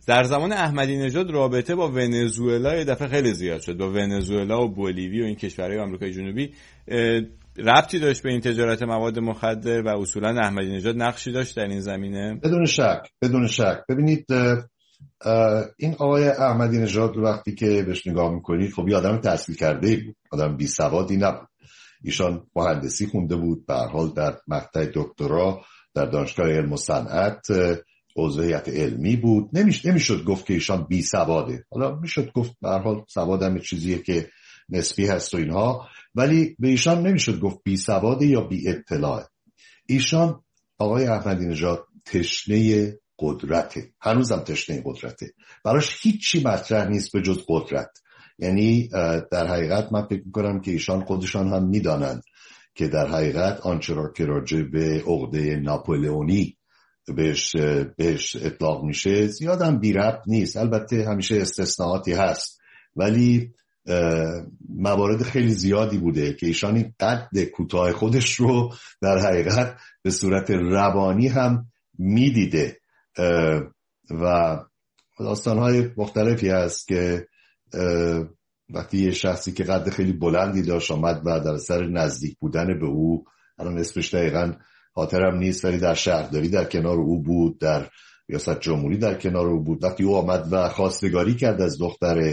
در زمان احمدی نژاد رابطه با ونزوئلا یه دفعه خیلی زیاد شد، با ونزوئلا و بولیوی و این کشورهای آمریکای جنوبی. ربطی داشت به این تجارت مواد مخدر و اصولا احمدی نژاد نقشی داشت در این زمینه؟ بدون شک. ببینید این آقای احمدی نژاد وقتی که بهش نگاه میکنید، خب یه آدم تحصیل کرده بود، آدم بی سوادی نبود. ایشان مهندسی خونده بود، به هر حال در مقطع دکترا در دانشگاه علم و صنعت عضو هیئت علمی بود. نمیشد گفت که ایشان بی سواده. حالا میشد گفت به هر حال سواد هم چیزیه که نسبی هست و اینها، ولی به ایشان نمیشد گفت بی سواده یا بی اطلاع. ایشان آقای احمدی نژاد تشنه قدرته، هنوزم تشنه قدرته. براش هیچی مطرح نیست به جز قدرت. یعنی در حقیقت من فکر میکنم که ایشان خودشان هم میدانند که در حقیقت آنچه را که راجع به عقده ناپلئونی بهش اطلاق میشه زیاد هم بی ربط نیست. البته همیشه استثناءاتی هست، ولی موارد خیلی زیادی بوده که ایشان این قد کوتاه خودش رو در حقیقت به صورت روانی هم میدیده و داستانهای مختلفی هست که وقتی یه شخصی که قد خیلی بلندی داشت آمد و در اثر نزدیک بودن به او، الان اسمش دقیقاً خاطرم نیست، ولی در شهرداری در کنار او بود، در ریاست جمهوری در کنار او بود، وقتی او آمد و خواستگاری کرد از دختر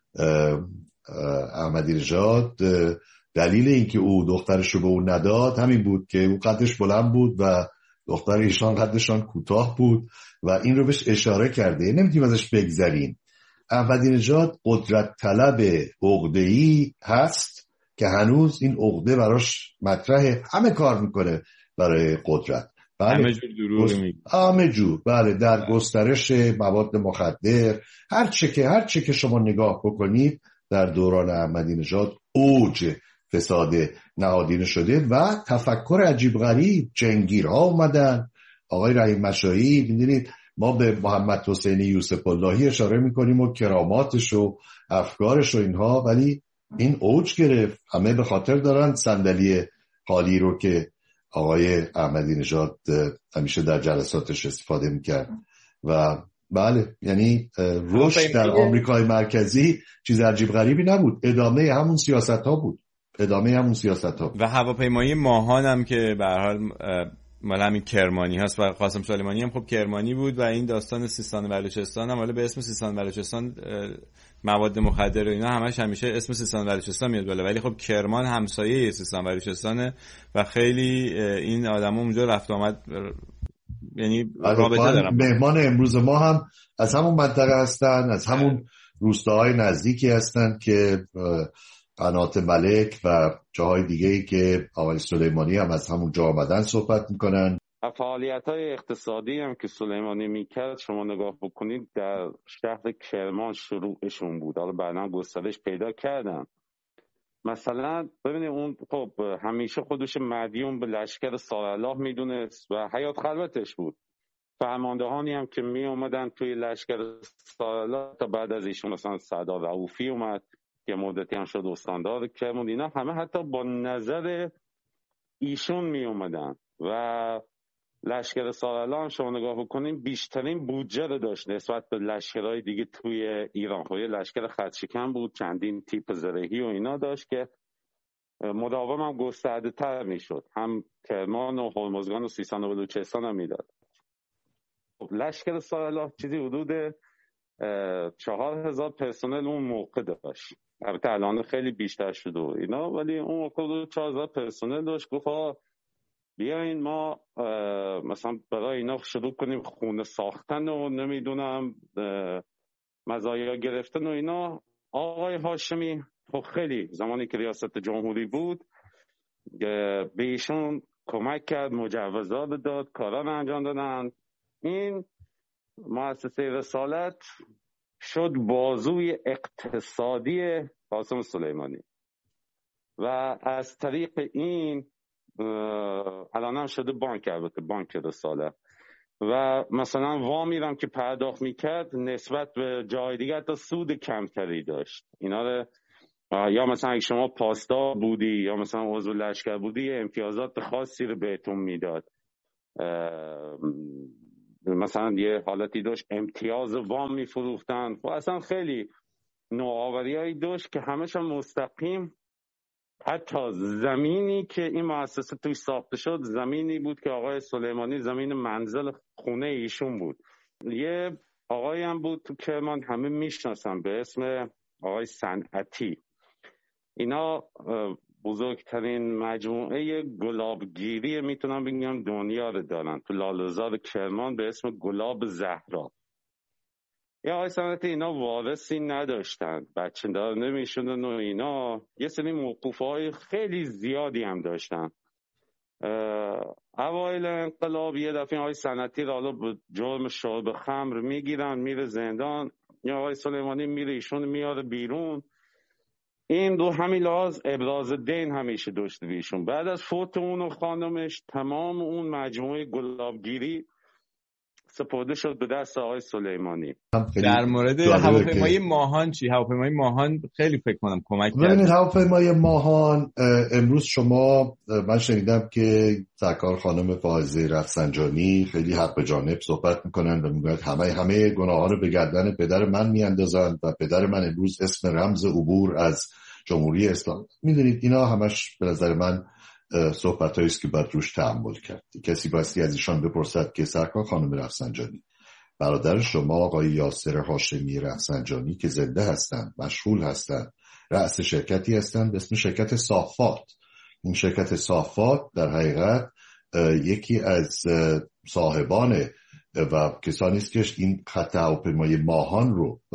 احمدی نژاد، دلیل اینکه او دخترش رو به او نداد همین بود که او قدش بلند بود و دختر ایشان قدشان کوتاه بود و این رو بهش اشاره کرده. نمیتونیم ازش بگذریم. احمدی نژاد قدرت طلب عقده‌ای هست که هنوز این عقده براش مطرحه، همه کار میکنه برای قدرت. همه جور دروغ میگه، همه جور. بله، در گسترش مواد مخدر، هر چه که شما نگاه بکنید در دوران احمدی نژاد اوج فساد نهادینه شده و تفکر عجیب غریب. جنگیرها اومدن، آقای رحیم مشایی، میدونید ما به محمد حسین یوسف اللهی اشاره میکنیم و کراماتش و افکارش و اینها، ولی این اوج گرفت. همه به خاطر دارن صندلی خالی رو که آقای احمدی نژاد همیشه در جلساتش استفاده میکرد. و بله، یعنی رشد در آمریکای مرکزی چیز عجیب غریبی نبود، ادامه همون سیاست ها بود. و هواپیمایی ماهان هم که به هر حال مال همین کرمانی هست و قاسم سلیمانی هم خب کرمانی بود و این داستان سیستان و بلوچستان هم حالا به اسم سیستان و بلوچستان مواد مخدر و اینا همش همیشه اسم سیستان و بلوچستان میاد بالا، ولی خب کرمان همسایه سیستان و بلوچستانه و خیلی این آدما اونجا رفت آمد، یعنی رابطه دارن. مهمان امروز ما هم از همون منطقه هستن، از همون روستاهای نزدیکی هستن که قنات ملک و جاهای دیگه‌ای که آقای سلیمانی هم از همون جا آمدن صحبت میکنن. فعالیت‌های اقتصادی هم که سلیمانی میکرد شما نگاه بکنید در شهر کرمان شروعشون بود، حالا بعداً گسترش پیدا کردن. مثلا ببینید اون خب همیشه خودش مدیون به لشکر سارالله میدونست و حیات خلوتش بود. فرماندهانی هم که می اومدن توی لشکر سارالله تا بعد از ایشون مثلا سردار رؤوفی اومد که مدتی هم شد استاندار کرمان، اینا همه حتی با نظر ایشون می اومدن و لشکر سارالله هم شما نگاه بکنین بیشترین بودجه رو داشت نسبت به لشکرهای دیگه توی ایران. خب یه لشکر خطشکن بود، چندین تیپ زرهی و اینا داشت که مداوم هم گسترده تر می شد، هم کرمان و هرمزگان و سیستان و بلوچستان هم می داد. خب لشکر سارالله چیزی حدود 4000 پرسنل اون موقع داشت، البته الان خیلی بیشتر شده و اینا، ولی اون موقع حدود 4000 پرسنل داشت. گفت بیاین ما مثلا برای اینا شروع کنیم خونه ساختن و نمیدونم مزایا گرفتن و اینا. آقای هاشمی خب خیلی زمانی که ریاست جمهوری بود به ایشون کمک کرد، مجوزات داد، کارا رو انجام دادن. این مؤسسه رسالت شد بازوی اقتصادی قاسم سلیمانی و از طریق این الان هم شده بانک، البته بانک رسالت. و مثلا وامی هم که پرداخت میکرد نسبت به جای دیگه حتی سود کمتری داشت. اینا رو یا مثلا اگه شما پاسدار بودی یا مثلا عضو لشکر بودی امتیازات خاصی رو بهتون میداد. مثلا یه حالتی داشت امتیاز وام میفروختن و اصلا خیلی نوآوریایی داشت که همش مستقیم. حتی زمینی که این مؤسسه توی ساخته شد زمینی بود که آقای سلیمانی زمین منزل خونه ایشون بود. یه آقایی هم بود تو کرمان همه میشناسن به اسم آقای صنعتی. اینا بزرگترین مجموعه گلابگیری میتونم بگم دنیا رو دارن تو لاله‌زار کرمان به اسم گلاب زهرا. یه آقای صنعتی اینا وارثی نداشتن، بچه دار نمیشدن و اینا یه سری موقوفهای خیلی زیادی هم داشتن. اوایل انقلاب یه دفعه آقای صنعتی رو حالا به جرم شرب خمر میگیرن، میره زندان. یا آقای سلیمانی میره ایشون میاره بیرون. این دو همین لحاظ ابراز دین همیشه داشته بیشون. بعد از فوت اون و خانمش تمام اون مجموعه گلابگیری سپرده شد به دست آقای سلیمانی. در مورد هواپیمای ماهان چی؟ هواپیمای ماهان خیلی فکر کنم کمک کرد. ببینید هواپیمای ماهان امروز شما، من شنیدم که سرکار خانم فائزه رفسنجانی خیلی حق به جانب صحبت میکنن و میگن همه گناهان رو به گردن پدر من میاندازن و پدر من امروز اسم رمز عبور از جمهوری اسلامی. میدونید اینا همش به نظر من صحبتایی است که باید روش تأمل کرد. کسی بایستی از ایشان بپرسد که سرکار خانم رفسنجانی، برادر شما آقای یاسر هاشمی رفسنجانی که زنده هستند، مشغول هستند، رأس شرکتی هستند به اسم شرکت صافات. این شرکت صافات در حقیقت یکی از صاحبان و کسانی است که این خط هواپیمای ماهان رو و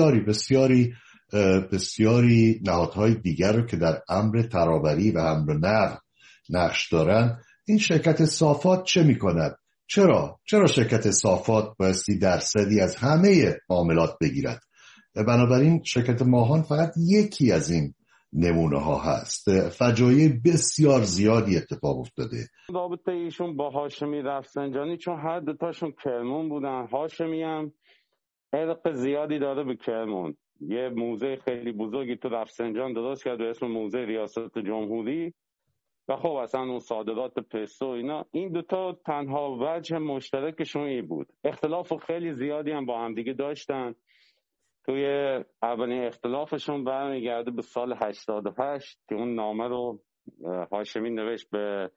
بسیاری نهادهای دیگر رو که در امر ترابری و حمل و نقل نقش دارن. این شرکت صافات چه میکند؟ چرا شرکت صافات بایستی درصدی از همه معاملات بگیرد؟ بنابراین شرکت ماهان فقط یکی از این نمونه ها هست. فجایع بسیار زیادی اتفاق افتاده. رابطه ایشون با هاشمی رفسنجانی چون هر دوتاشون کرمان بودن. هاشمی هم عرق زیادی داره به کرمان. یه موزه خیلی بزرگی تو رفسنجان درست کرد به اسم موزه ریاست جمهوری و خب اصلا اون صادرات پستو اینا. این دوتا تنها وجه مشترکشون این بود. اختلاف خیلی زیادی هم با هم دیگه داشتن. توی اولین اختلافشون برمیگرده به سال 88 که اون نامه رو هاشمی نوشت به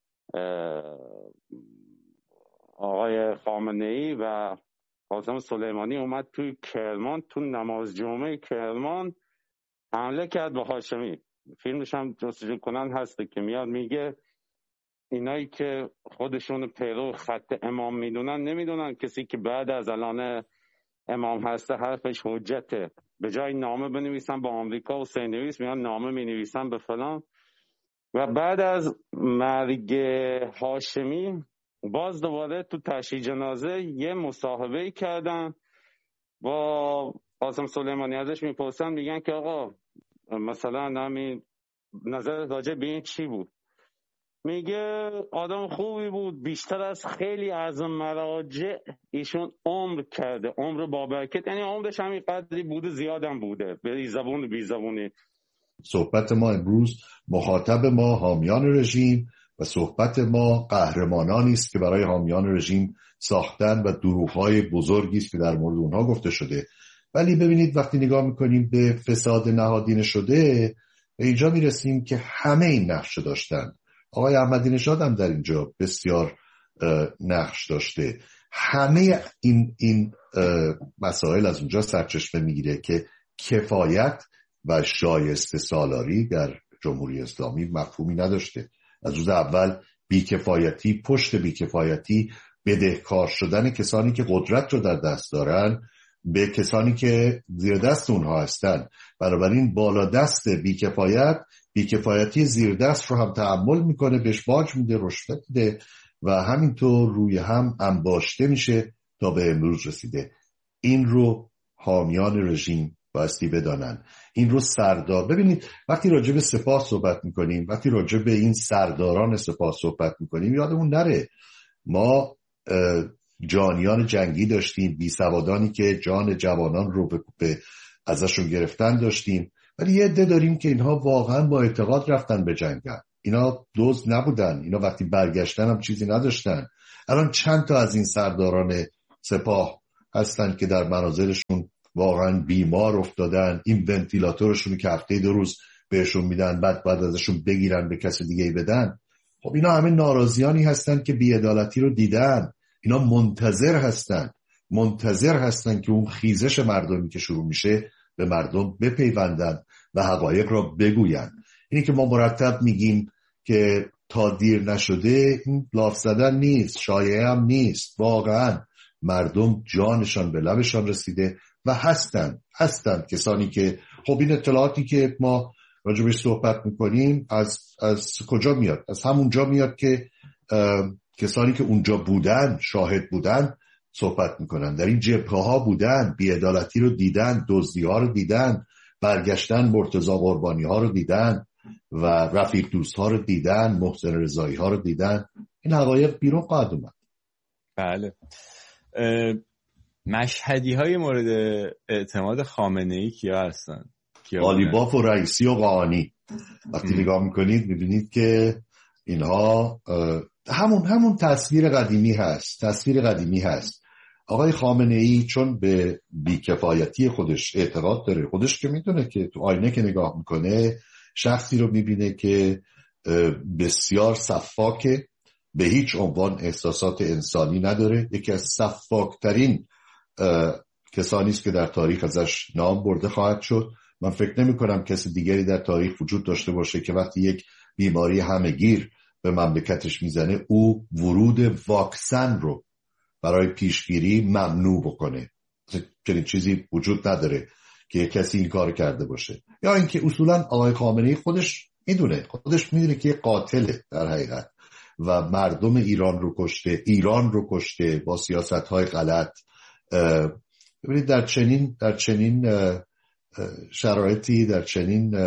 آقای خامنه‌ای و قاسم سلیمانی اومد توی کرمان، تو نماز جمعه کرمان حمله کرد به هاشمی. فیلمش هم جستجو کنن هسته که میاد میگه اینایی که خودشون پیرو خط امام میدونن نمیدونن کسی که بعد از الان امام هسته حرفش حجته. به جای نامه بنویسن با آمریکا و سینویس میان نامه مینویسن به فلان. و بعد از مرگ هاشمی باز دوباره تو تشییع جنازه یه مصاحبه کردن با قاسم سلیمانی. ازش میپرسن میگن که آقا مثلا همین نظر راجع به این چی بود؟ میگه آدم خوبی بود، بیشتر از خیلی از مراجع ایشون عمر کرده، عمر بابرکت، یعنی عمرش همین قدری بوده، زیادم بوده، بی زبونی. صحبت ما امروز مخاطب ما حامیان رژیم و صحبت ما قهرمانانی است که برای حامیان رژیم ساختن و دروغ‌های بزرگی است که در مورد اونها گفته شده. ولی ببینید وقتی نگاه میکنیم به فساد نهادینه شده به اینجا میرسیم که همه این نقش داشتن. آقای احمدی نژاد هم در اینجا بسیار نقش داشته. همه این مسائل از اونجا سرچشمه میگیره که کفایت و شایسته سالاری در جمهوری اسلامی مفهومی نداشته. از روز اول بیکفایتی پشت بیکفایتی، بدهکار شدن کسانی که قدرت رو در دست دارن به کسانی که زیر دست اونها هستن. بنابراین بالا دست بیکفایتی زیر دست رو هم تحمل میکنه، بهش باج میده، رشوه میده و همینطور روی هم انباشته میشه تا به امروز رسیده. این رو حامیان رژیم بایستی بدانن. این رو سردار ببینید وقتی راجع به سپاه صحبت میکنیم، وقتی راجع به این سرداران سپاه صحبت میکنیم یادمون نره ما جانیان جنگی داشتیم، بیسوادانی که جان جوانان رو به ازشون گرفتن داشتیم، ولی یه عده داریم که اینها واقعا با اعتقاد رفتن به جنگن. اینا دزد نبودن، اینا وقتی برگشتن هم چیزی نداشتن. الان چند تا از این سرداران سپاه هستن که در منازلشون واقعا بیمار افتادن، این ونتیلاتورشون که هفته 2 روز بهشون میدن بعد ازشون بگیرن به کسی دیگه بدن. خب اینا همه ناراضیانی هستن که بی‌عدالتی رو دیدن. اینا منتظر هستن که اون خیزش مردمی که شروع میشه به مردم بپیوندن و حقایق را بگوین. اینی که ما مرتب میگیم که تا دیر نشده، این لاف زدن نیست، شایعه هم نیست. واقعا مردم جانشان به لبشان رسیده و هستن کسانی که خب این اطلاعاتی که ما راجبش صحبت میکنیم از کجا میاد؟ از همونجا میاد که کسانی که اونجا بودن، شاهد بودن صحبت میکنن، در این جبهه ها بودن، بی‌عدالتی رو دیدن، دزدی ها رو دیدن، برگشتن مرتضی قربانی ها رو دیدن و رفیق دوست ها رو دیدن، محسن رضایی ها رو دیدن. این حقایق بیرون خواهد اومد. بله. مشهدی های مورد اعتماد خامنه‌ای کیا هستن؟ قالیباف و رئیسی و قاآنی. وقتی نگاه میکنید میبینید که اینها همون تصویر قدیمی هست. آقای خامنه‌ای چون به بیکفایتی خودش اعتقاد داره، خودش که میدونه که تو آینه که نگاه میکنه شخصی رو میبینه که بسیار سفاکه، به هیچ عنوان احساسات انسانی نداره، یکی از سفاکترین کسانی است که در تاریخ ازش نام برده خواهد شد. من فکر نمی کنم کسی دیگری در تاریخ وجود داشته باشه که وقتی یک بیماری همهگیر به مملکتش میزنه او ورود واکسن رو برای پیشگیری ممنوع بکنه. چنین چیزی وجود نداره که کسی این کار کرده باشه. یا اینکه اصولا آقای خامنه‌ای خودش میدونه که قاتله در حقیقت و مردم ایران رو کشته با سیاست‌های غلط. ببینید در چنین شرایطی، در چنین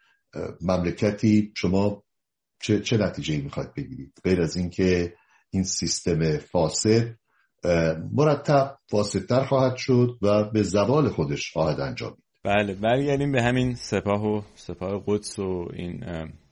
مملکتی شما چه نتیجه‌ای میخواید بگیرید غیر از این که این سیستم فاسد مرتب فاسدتر خواهد شد و به زوال خودش خواهد انجامید. بله، برگردیم به همین سپاه قدس و این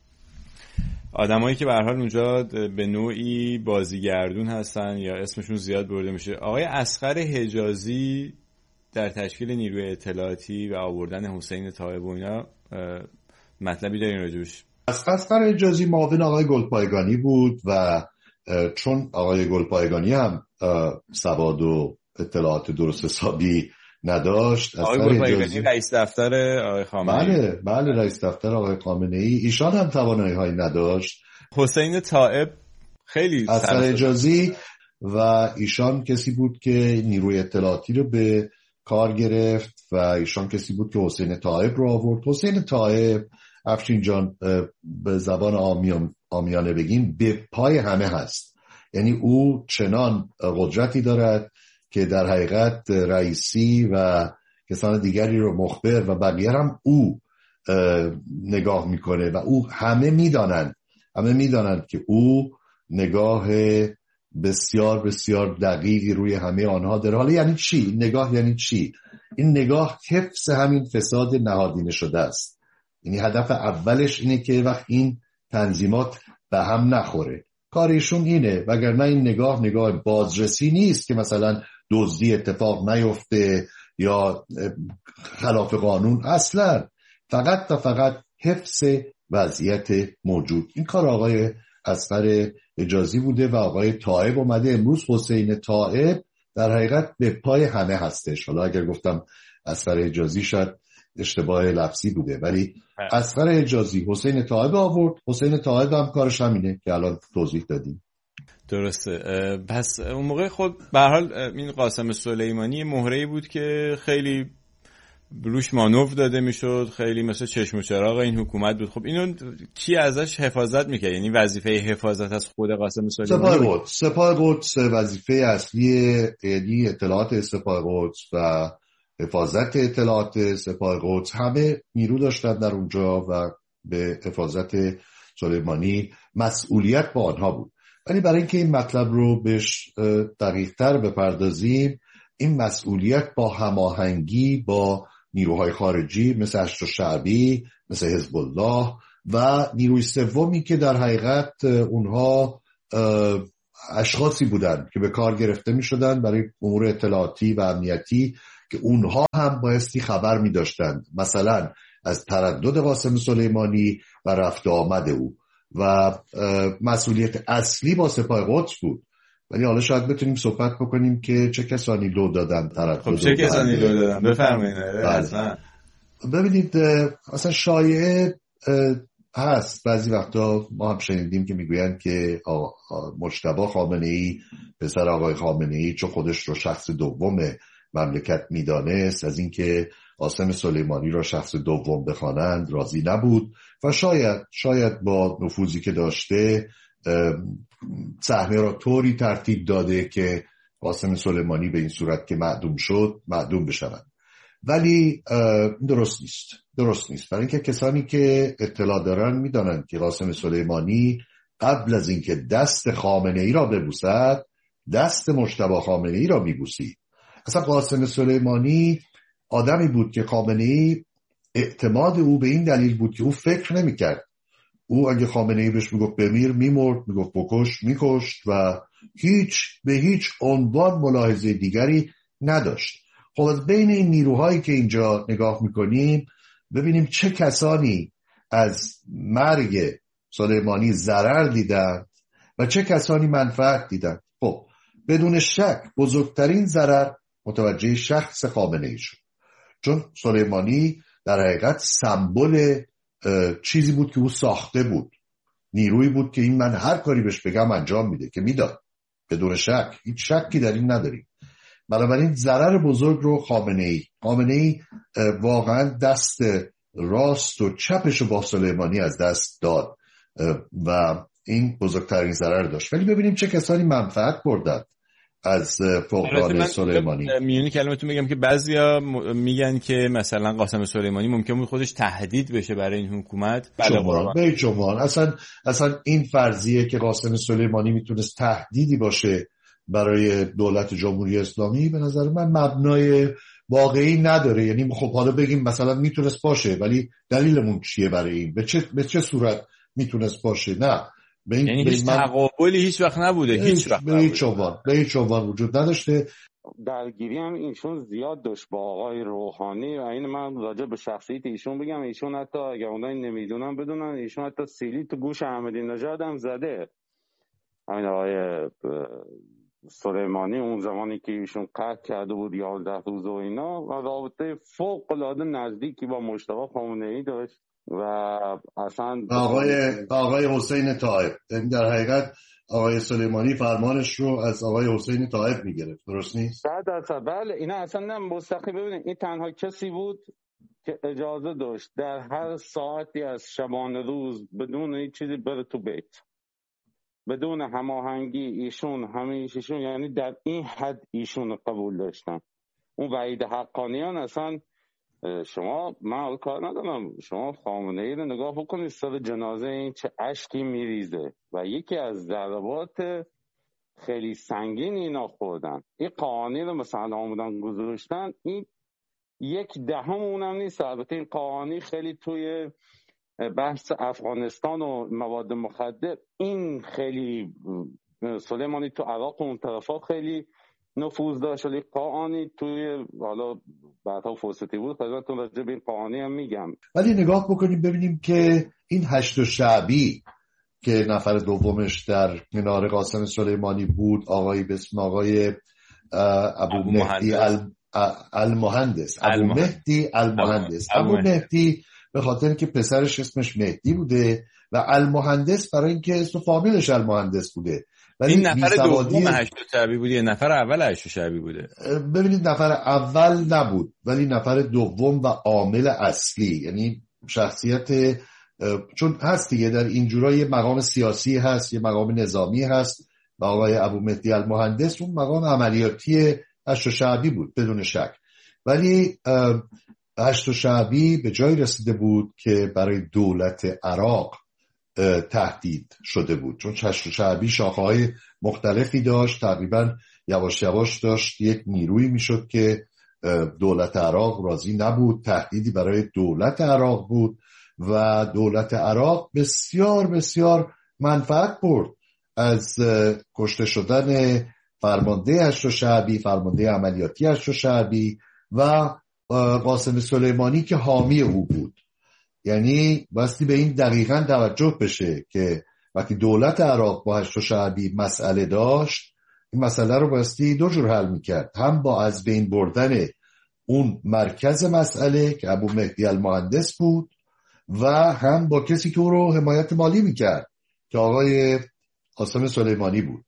آدمایی که به هر حال اونجا به نوعی بازیگردون هستن یا اسمشون زیاد برده میشه. آقای اصغر حجازی در تشکیل نیروی اطلاعاتی و آوردن حسین طایب و اینا مطلبی دارین راجبش؟ اصغر حجازی معاون آقای گلپایگانی بود و چون آقای گلپایگانی هم سواد و اطلاعات درست حسابی نداشت، آقای گلپایگانی رئیس دفتر آقای خامنه‌ای، بله رئیس دفتر آقای خامنه‌ای، ایشان هم توانایی‌هایی نداشت. حسین طایب خیلی اصغر حجازی و ایشان کسی بود که نیروی اطلاعاتی رو به کار گرفت و ایشان کسی بود که حسین طایب رو آورد. حسین طایب، افشین جان به زبان عامیانه بگیم، به پای همه هست. یعنی او چنان قدرتی دارد که در حقیقت رئیسی و کسان دیگری رو مخبر و بقیه هم او نگاه میکنه و او همه میدانند که او نگاه بسیار بسیار دقیقی روی همه آنها داره. حالا یعنی چی؟ نگاه یعنی چی؟ این نگاه حفظ همین فساد نهادینه شده است. یعنی هدف اولش اینه که وقت این تنظیمات به هم نخوره. کارشون اینه، وگرنه این نگاه بازرسی نیست که مثلا دزدی اتفاق نیفته یا خلاف قانون، اصلا فقط حفظ وضعیت موجود. این کار آقای اصغر حجازی بوده و آقای طایب اومده. امروز حسین طایب در حقیقت به پای همه هستش. حالا اگر گفتم اصغر حجازی شاید اشتباه لفظی بوده، ولی اصغر حجازی حسین طایب آورد. حسین طایب هم کارش همینه که الان توضیح دادیم. درسته. پس اون موقع خود به هر حال این قاسم سلیمانی مهره‌ای بود که خیلی روش مانور داده میشد، خیلی مثل چشم و چراغ این حکومت بود. خب اینو کی ازش حفاظت میکرد؟ یعنی وظیفه حفاظت از خود قاسم سلیمانی؟ سپاه قدس وظیفه اصلی یعنی اطلاعات سپاه قدس و حفاظت اطلاعات سپاه قدس همه نیرو داشتن در اونجا و به حفاظت سلیمانی مسئولیت با آنها بود. ولی برای اینکه این مطلب رو بهش دقیق‌تر بپردازیم، این مسئولیت با هماهنگی با نیروهای خارجی مثل اشر شعبی، مثل حزب الله و نیروی سومی که در حقیقت اونها اشخاصی بودن که به کار گرفته می شدن برای امور اطلاعاتی و امنیتی که اونها هم بایستی خبر می داشتند، مثلا از تردد قاسم سلیمانی و رفت آمد او و مسئولیت اصلی با سپاه قدس بود. ولی حالا شاید بتونیم صحبت بکنیم که چه کسانی لو دادن تردد. خب چه کسانی لو دادن؟ بفرمایید. ببینید اصلا شایعه هست، بعضی وقتا ما هم شنیدیم که میگویند که مجتبی خامنه‌ای پسر آقای خامنه‌ای چون خودش رو شخص دوم مملکت میدانست از اینکه قاسم سلیمانی را شخص دوم بخوانند راضی نبود و شاید با نفوذی که داشته صحنه را طوری ترتیب داده که قاسم سلیمانی به این صورت که معدوم بشود. ولی درست نیست برای اینکه کسانی که اطلاع دارن میدانند که قاسم سلیمانی قبل از اینکه دست خامنه‌ای را ببوسد دست مجتبی خامنه‌ای را میبوسید. اصلا قاسم سلیمانی آدمی بود که خامنه‌ای اعتماد او به این دلیل بود که او فکر نمی‌کرد. او اگه خامنه‌ای بهش میگفت بمیر میمرد، میگفت بکش میکشت و به هیچ عنوان ملاحظه دیگری نداشت. خب از بین این نیروهایی که اینجا نگاه میکنیم ببینیم چه کسانی از مرگ سلیمانی ضرر دیدن و چه کسانی منفعت دیدن. خب بدون شک بزرگترین ضرر متوجه شخص خامنه‌ای شد، چون سلیمانی در حقیقت سمبل چیزی بود که او ساخته بود، نیرویی بود که این من هر کاری بهش بگم انجام میده که میداد، بدون شک، هیچ شکی در این نداریم. بنابراین ضرر بزرگ رو خامنه‌ای واقعا دست راست و چپش رو با سلیمانی از دست داد و این بزرگترین ضرر داشت. ولی ببینیم چه کسانی منفعت بردن از فقدان سلیمانی. میونی کلمتون میگم که بعضیا میگن که مثلا قاسم سلیمانی ممکن بود خودش تهدید بشه برای این حکومت. شما اصلا این فرضیه که قاسم سلیمانی میتونست تهدیدی باشه برای دولت جمهوری اسلامی به نظر من مبنای واقعی نداره. یعنی خب حالا بگیم مثلا میتونست باشه، ولی دلیلمون چیه برای این؟ به چه صورت میتونست باشه؟ نه، یعنی هیچ تقابلی هیچ وقت نبوده، به هیچ عنوان وجود نداشته. درگیری هم ایشون زیاد داشت با آقای روحانی و این من راجع به شخصیت ایشون بگم، ایشون حتی اگه اونایی نمیدونن بدونن ایشون حتی سیلی تو گوش احمدی نژاد هم زده. همین آقای سلیمانی اون زمانی که ایشون قتل کرده بود 11 روز و اینا و رابطه فوق العاده نزدیکی با مجتبی خامنه‌ای داشت و اصلا آقای حسین طائب، در حقیقت آقای سلیمانی فرمانش رو از آقای حسین طائب میگرفت، درست نیست؟ بله اینا اصلا نه مستقیم. ببینید این تنها کسی بود که اجازه داشت در هر ساعتی از شبانه روز بدون هیچ چیزی بره تو بیت، بدون هماهنگی ایشون همیشون، یعنی در این حد ایشون قبول داشتن. اون وحید حقانیان اصلا شما من کار ندارم، شما خامنه‌ای رو نگاه بکنید سر جنازه این چه اشکی میریزه و یکی از ضربات خیلی سنگین اینا خوردن. این قوانین رو مثلا آمدن گذاشتن، این 1/10 اونم نیست. البته این قوانین خیلی توی بحث افغانستان و مواد مخدر این خیلی سلیمانی تو عراق و اون طرفا خیلی نفوذ داشت، ولی قوانین توی حالا بعدها فرصتی بود خدمتتون راجع به این قوانین هم میگم. ولی نگاه بکنیم ببینیم که این هشت شعبی که نفر دومش در کنار قاسم سلیمانی بود، آقای به اسم آقای ابو مهدی المهندس. ابو مهدی به خاطر که پسرش اسمش مهدی بوده و المهندس برای اینکه اسم فامیلش المهندس بوده. این نفر دوم هشت شعبی بود یا نفر اول هشت شعبی بوده؟ ببینید نفر اول نبود ولی نفر دوم و عامل اصلی، یعنی شخصیت، چون هست دیگه در اینجورا یه مقام سیاسی هست، یه مقام نظامی هست و آقای ابو مهدی المهندس اون مقام عملیاتی هشت شعبی بود بدون شک. ولی هشت شعبی به جای رسیده بود که برای دولت عراق تهدید شده بود، چون هشت شعبی شاخه‌های مختلفی داشت، تقریبا یواش یواش داشت یک نیرویی میشد که دولت عراق راضی نبود، تهدیدی برای دولت عراق بود و دولت عراق بسیار بسیار منفعت برد از کشته شدن فرمانده هشت شعبی، فرمانده عملیاتی هشت شعبی و قاسم سلیمانی که حامی او بود. یعنی باستی به این دقیقاً توجه بشه که وقتی دولت عراق با هشت شعبی مسئله داشت، این مسئله رو باستی دو جور حل میکرد، هم با از بین بردن اون مرکز مسئله که ابو مهدی المهندس بود و هم با کسی که او رو حمایت مالی میکرد که آقای قاسم سلیمانی بود.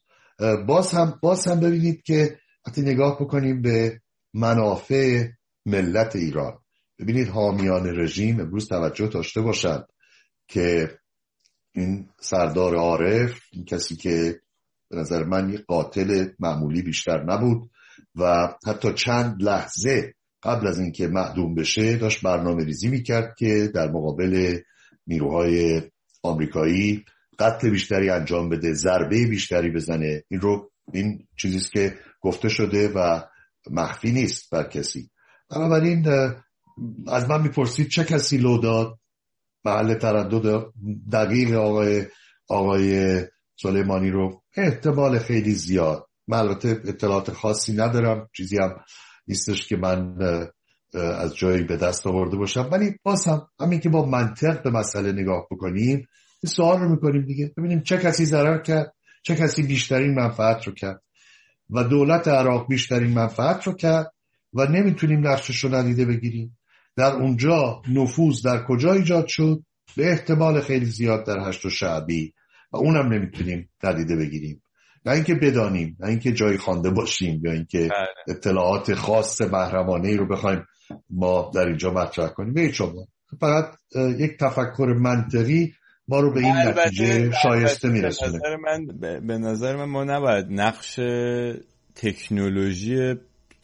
باز هم ببینید که وقتی نگاه بکنیم به منافع ملت ایران، ببینید حامیان رژیم امروز توجه داشته باشند که این سردار عارف، این کسی که به نظر من یک قاتل معمولی بیشتر نبود و حتی چند لحظه قبل از اینکه معدوم بشه داشت برنامه ریزی میکرد که در مقابل نیروهای آمریکایی قتل بیشتری انجام بده، ضربه بیشتری بزنه. این چیزیست که گفته شده و مخفی نیست بر کسی. بنابراین از من میپرسید چه کسی لو داد؟ محل تردد دقیق آقای سلیمانی رو احتمال خیلی زیاد. من البته اطلاعات خاصی ندارم، چیزی هم نیستش که من از جایی به دست آورده باشم، ولی باز هم همین که با منطق به مسئله نگاه بکنیم این سوال رو میکنیم دیگه، ببینیم چه کسی ضرر کرد، چه کسی بیشترین منفعت رو کرد و دولت عراق بیشترین منفعت رو کرد و نمیتونیم نقشش رو ندیده بگیریم. در اونجا نفوذ در کجا ایجاد شد؟ به احتمال خیلی زیاد در هشت شعبی و اونم نمیتونیم ندیده بگیریم. نه اینکه بدانیم، نه اینکه جایی خوانده باشیم یا اینکه اطلاعات خاص محرمانه‌ای رو بخوایم ما در اینجا مطرح کنیم. به شما فقط یک تفکر منطقی ما رو به این نتیجه شایسته میرسونه. به نظر من ما نباید نقش تکنولوژی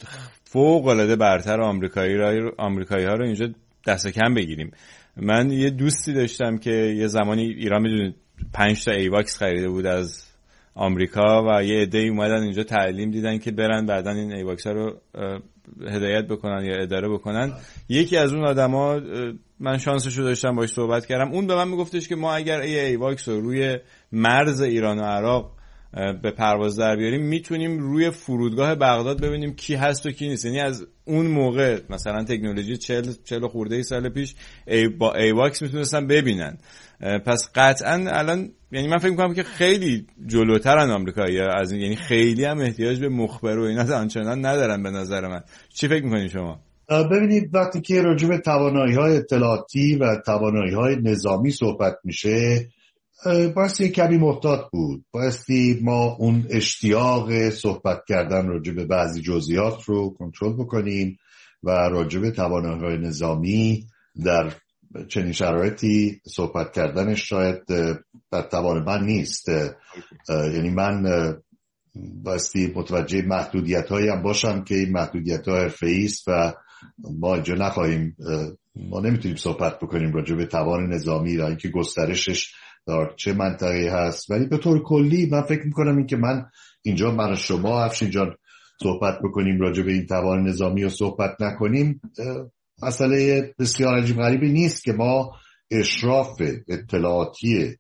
فوق العاده برتر آمریکایی ها رو اینجا دست کم بگیریم. من یه دوستی داشتم که یه زمانی ایران میدونید 5 تا ایواکس خریده بود از آمریکا و یه عده‌ای اومدن اینجا تعلیم دیدن که برن بعدن این ایواکس ها رو هدایت بکنن یا اداره بکنن. یکی از اون آدما من شانسشو داشتم باهاش صحبت کردم، اون به من میگفتش که ما اگر ایواکس رو روی مرز ایران و عراق به پرواز در بیاریم میتونیم روی فرودگاه بغداد ببینیم کی هست و کی نیست. یعنی از اون موقع مثلا تکنولوژی 40 خورده سال پیش با ایواکس میتونستن ببینن. پس قطعا الان یعنی من فکر میکنم که خیلی جلوترن آمریکایی‌ها از این، یعنی خیلی هم احتیاج به مخبر و اینا آنچنان ندارن به نظر من. چی فکر میکنید شما؟ ببینید وقتی که راجع به توانایی‌های اطلاعاتی و توانایی‌های نظامی صحبت میشه بایستی کمی محتاط بود. بایستی ما اون اشتیاق صحبت کردن راجع به بعضی جزئیات رو کنترل بکنیم و راجع به توانایی‌های نظامی در چنین شرایطی صحبت کردنش شاید در توان من نیست. یعنی من بایستی متوجه محدودیت‌هایی هم باشم که این محدودیت‌ها حرفه‌ای است و ما اینجا نخواهیم، ما نمیتونیم صحبت بکنیم راجع به توان نظامی و اینکه گسترشش در چه منطقه‌ای هست. ولی به طور کلی من فکر میکنم این که من شما افشین جان صحبت بکنیم راجع به این توان نظامی و صحبت نکنیم مسئله بسیار عجیب غریبی نیست که ما اشراف اطلاعاتی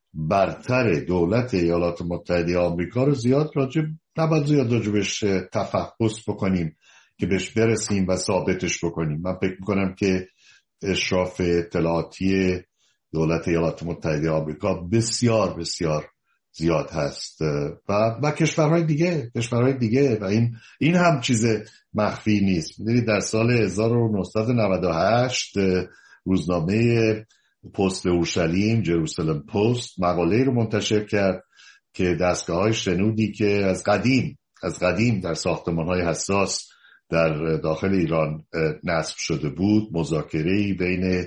برتر دولت ایالات متحده آمریکا رو نباید زیاد راجبش تفحص بکنیم که بهش برسیم و ثابتش بکنیم. من فکر میکنم که اشراف اطلاعاتی دولت ایالات متحده آمریکا بسیار بسیار زیاد هست و کشورهای دیگه و این هم چیز مخفی نیست. می‌دونید در سال 1998 روزنامه پست اورشلیم جروسالم پست مقاله‌ای رو منتشر کرد که دستگاه‌های شنودی که از قدیم در ساختمان‌های حساس در داخل ایران نصب شده بود، مذاکره‌ای بین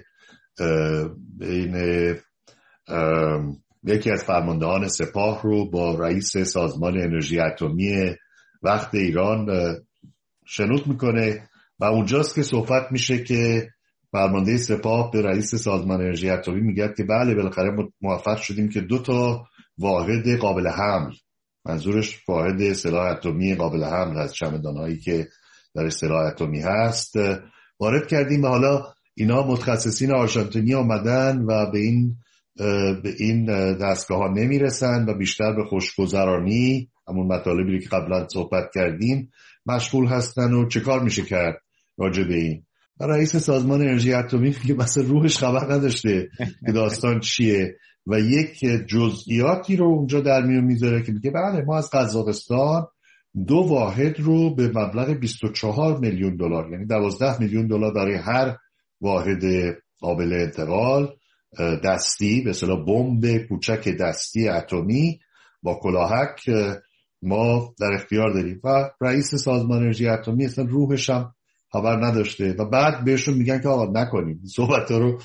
یکی از فرماندهان سپاه رو با رئیس سازمان انرژی اتمی وقت ایران شنود میکنه و اونجاست که صحبت میشه که فرمانده سپاه به رئیس سازمان انرژی اتمی میگه که بله بالاخره موفق شدیم که 2 واحد قابل حمل، منظورش واحد سلاح اتمی قابل حمل از چمدانهایی که در سلاح اتمی هست وارد کردیم و حالا اینا متخصصین آرژانتینی آمدن و به این به این دستگاه ها نمیرسن و بیشتر به خوشگذرانی، همون مطالبی که قبلا صحبت کردیم، مشغول هستن. و چه کار میشه کرد راجع به این؟ رئیس سازمان انرژی اتمی که مثلا روحش خبر نداشته که داستان چیه و یک جزئیاتی رو اونجا در میون میذاره که میگه بله ما از قزاقستان 2 واحد رو به مبلغ 24 میلیون دلار، یعنی 12 میلیون دلار برای هر واحد قابل انتقال دستی، به اصطلاح بمب کوچک دستی اتمی با کلاهک، ما در اختیار داریم. و رئیس سازمان انرژی اتمی اصلا روحش هم خبر نداشته و بعد بهشون میگن که آقا نکنیم صحبت رو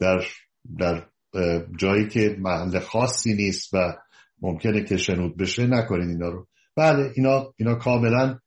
در جایی که محل خاصی نیست و ممکنه که شنود بشه نکنین اینا رو. بله اینا کاملا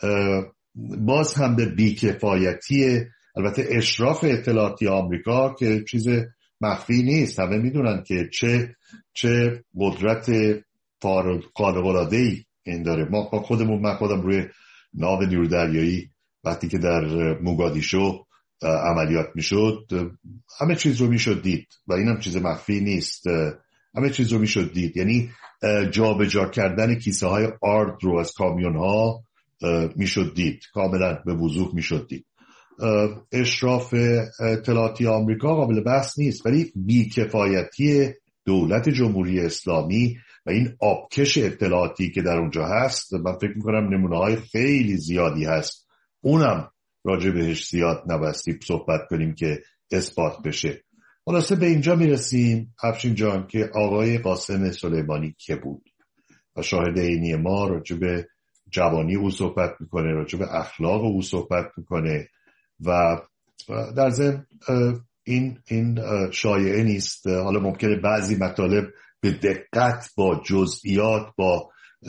باز هم به بیکفایتی البته اشراف اطلاعاتی آمریکا که چیز مخفی نیست، همه میدونن که چه قدرت خارق‌العاده‌ای این داره. من خودم روی ناو نیرودریایی وقتی که در موگادیشو عملیات میشد همه چیز رو میشد دید و اینم چیز مخفی نیست، همه چیز رو میشد دید. یعنی جابجا کردن کیسه های آرد رو از کامیون ها میشد دید، کاملا به وضوح میشد دید. اشراف اطلاعاتی آمریکا قابل بحث نیست، ولی بیکفایتی دولت جمهوری اسلامی و این آبکش اطلاعاتی که در اونجا هست، من فکر میکنم نمونه های خیلی زیادی هست، اونم راجع بهش زیاد نبستیم صحبت کنیم که اثبات بشه. خلاصه به اینجا میرسیم افشین جان که آقای قاسم سلیمانی که بود و شاهد عینی ما راجع به جوانی او صحبت میکنه، راجع به اخلاق او صحبت میکنه و در ضمن این شایعه نیست. حالا ممکنه بعضی مطالب به دقت با جزئیات با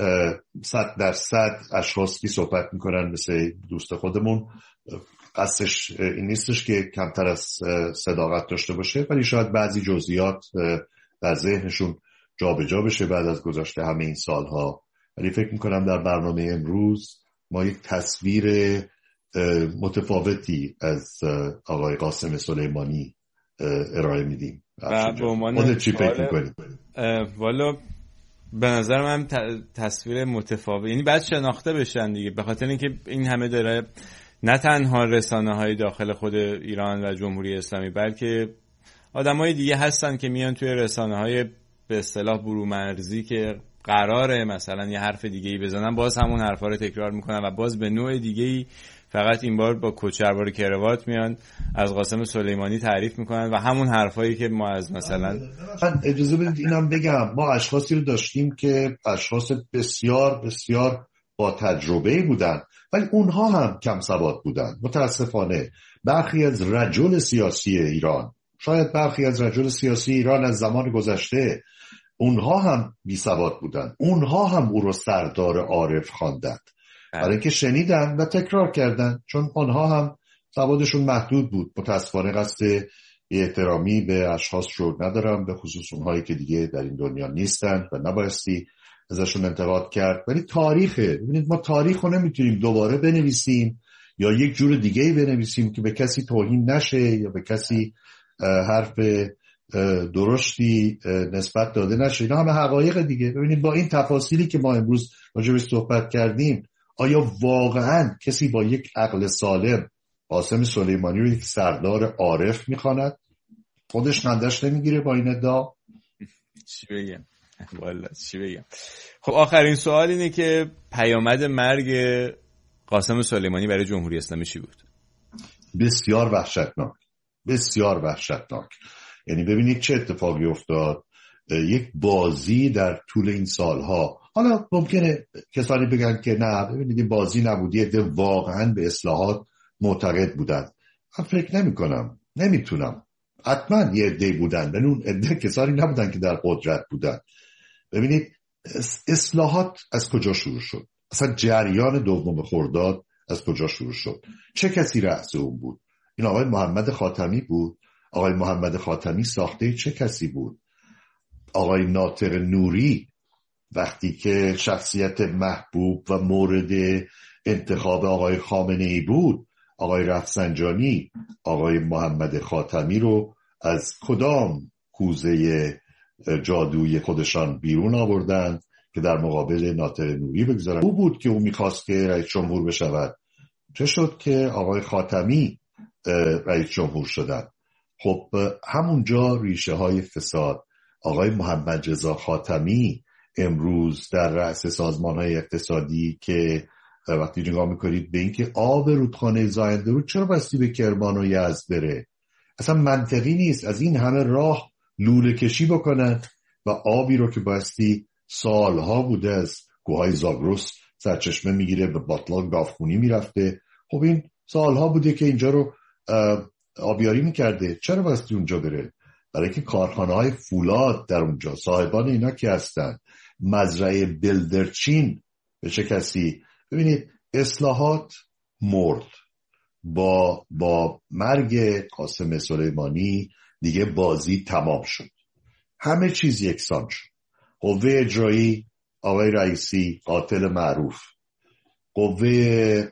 100% اشخاصی صحبت میکنن مثل دوست خودمون، قصدش این نیستش که کمتر از صداقت داشته باشه، ولی شاید بعضی جزئیات در ذهنشون جابجا بشه بعد از گذشته همه این سالها. ولی فکر میکنم در برنامه امروز ما یک تصویر متفاوتی از آقای قاسم سلیمانی ارائه میدیم. خودت چی فکر میکنی؟ والا به نظر من تصویر متفاوت، یعنی باید شناخته بشن دیگه، به خاطر اینکه این همه داره نه تنها رسانه‌های داخل خود ایران و جمهوری اسلامی بلکه آدمای دیگه هستن که میان توی رسانه‌های به اصطلاح برومرزی که قراره مثلا یه حرف دیگه‌ای بزنن، باز همون حرفا رو تکرار میکنن و باز به نوع دیگه‌ای، فقط این بار با کچلوار کراوات میان از قاسم سلیمانی تعریف میکنن و همون حرفایی که ما از مثلا اجازه بدید اینم بگم، ما اشخاصی رو داشتیم که اشخاص بسیار بسیار با تجربه بودن ولی اونها هم کم سواد بودن. متاسفانه برخی از رجل سیاسی ایران، شاید برخی از رجل سیاسی ایران از زمان گذشته، اونها هم بی سواد بودن، اونها هم او رو سردار عارف خواندند برای اینکه شنیدن و تکرار کردن، چون آنها هم سوادشون محدود بود. متاسفانه قصد احترامی به اشخاص رو ندارم، به خصوص اونهایی که دیگه در این دنیا نیستن و نبایستی ازشون انتقاد کرد. ولی تاریخه، ببینید ما تاریخ رو نمیتونیم دوباره بنویسیم یا یک جور دیگه‌ای بنویسیم که به کسی توهین نشه یا به کسی حرف درشتی نسبت داده نشه. اینا همه حقایق دیگه. ببینید با این تفاصیلی که ما امروز راجع بهش صحبت کردیم، آیا واقعا کسی با یک عقل سالم قاسم سلیمانی رو یک سردار عارف میخواند؟ خودش خندش نمیگیره با این ادعا؟ چی بگم والله چی بگم. خب آخرین سوال اینه که پیامد مرگ قاسم سلیمانی برای جمهوری اسلامی چی بود؟ بسیار وحشتناک، بسیار وحشتناک. یعنی ببینید چه اتفاقی افتاد. یک بازی در طول این سالها، حالا ممکنه کسانی بگن که نه ببینید این بازی نبودی، عده واقعا به اصلاحات معتقد بودن. من فکر نمی کنم، نمیتونم، حتما یه عده بودن ولی اون عده کسانی نبودن که در قدرت بودن. ببینید اصلاحات از کجا شروع شد؟ اصلا جریان دوم خرداد از کجا شروع شد؟ چه کسی رأس اون بود؟ این آقای محمد خاتمی بود. آقای محمد خاتمی ساخته چه کسی بود؟ آقای ناطق نوری وقتی که شخصیت محبوب و مورد انتخاب آقای خامنه‌ای بود، آقای رفسنجانی آقای محمد خاتمی رو از کدام کوزه جادویی خودشان بیرون آوردن که در مقابل ناطق نوری بگذارن. او بود که او میخواست که رئیس جمهور بشود. چه شد که آقای خاتمی رئیس جمهور شدن؟ خب همونجا ریشه های فساد. آقای محمد رضا خاتمی امروز در رأس سازمان های اقتصادی که وقتی نگاه میکنید به اینکه آب رودخانه زاینده رود چرا بستی به کرمان و یزد بره، اصلا منطقی نیست. از این همه راه لوله کشی بکنن و آبی رو که بستی سالها بوده از کوههای زاگرس سرچشمه میگیره به باطلاق گافخونی میرفته، خب این سالها بوده که اینجا رو آبیاری میکرده، چرا بستی اونجا بره؟ برای که کارخانه های فولاد در اونجا، صاحبان اینا که هستن، مزرعه بلدرچین به چه کسی؟ ببینید اصلاحات مرد. با مرگ قاسم سلیمانی دیگه بازی تمام شد، همه چیز یکسان شد. قوه اجرایی آقای رئیسی قاتل معروف، قوه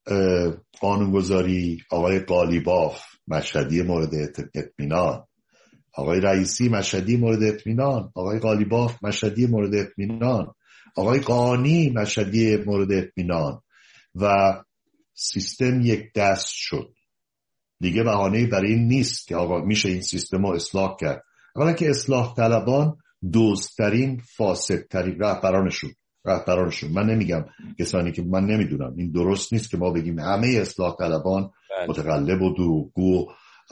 قانونگذاری آقای قالیباف مشهدی مورد اطمینان، آقای رئیسی مشهدی مورد اطمینان، آقای قالیباف مشهدی مورد اطمینان، آقای قانی مشهدی مورد اطمینان و سیستم یک دست شد. دیگه بهانه‌ای برای این نیست که آقا میشه این سیستم رو اصلاح کرد. اولا که اصلاح طلبان دزدترین فاسدترین رهبرانشون، من نمیگم کسانی که من نمیدونم، این درست نیست که ما بگیم همه اصلاح طلبان متقلب و دروغگو.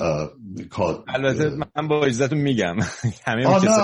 البته من با اجازهتون میگم همه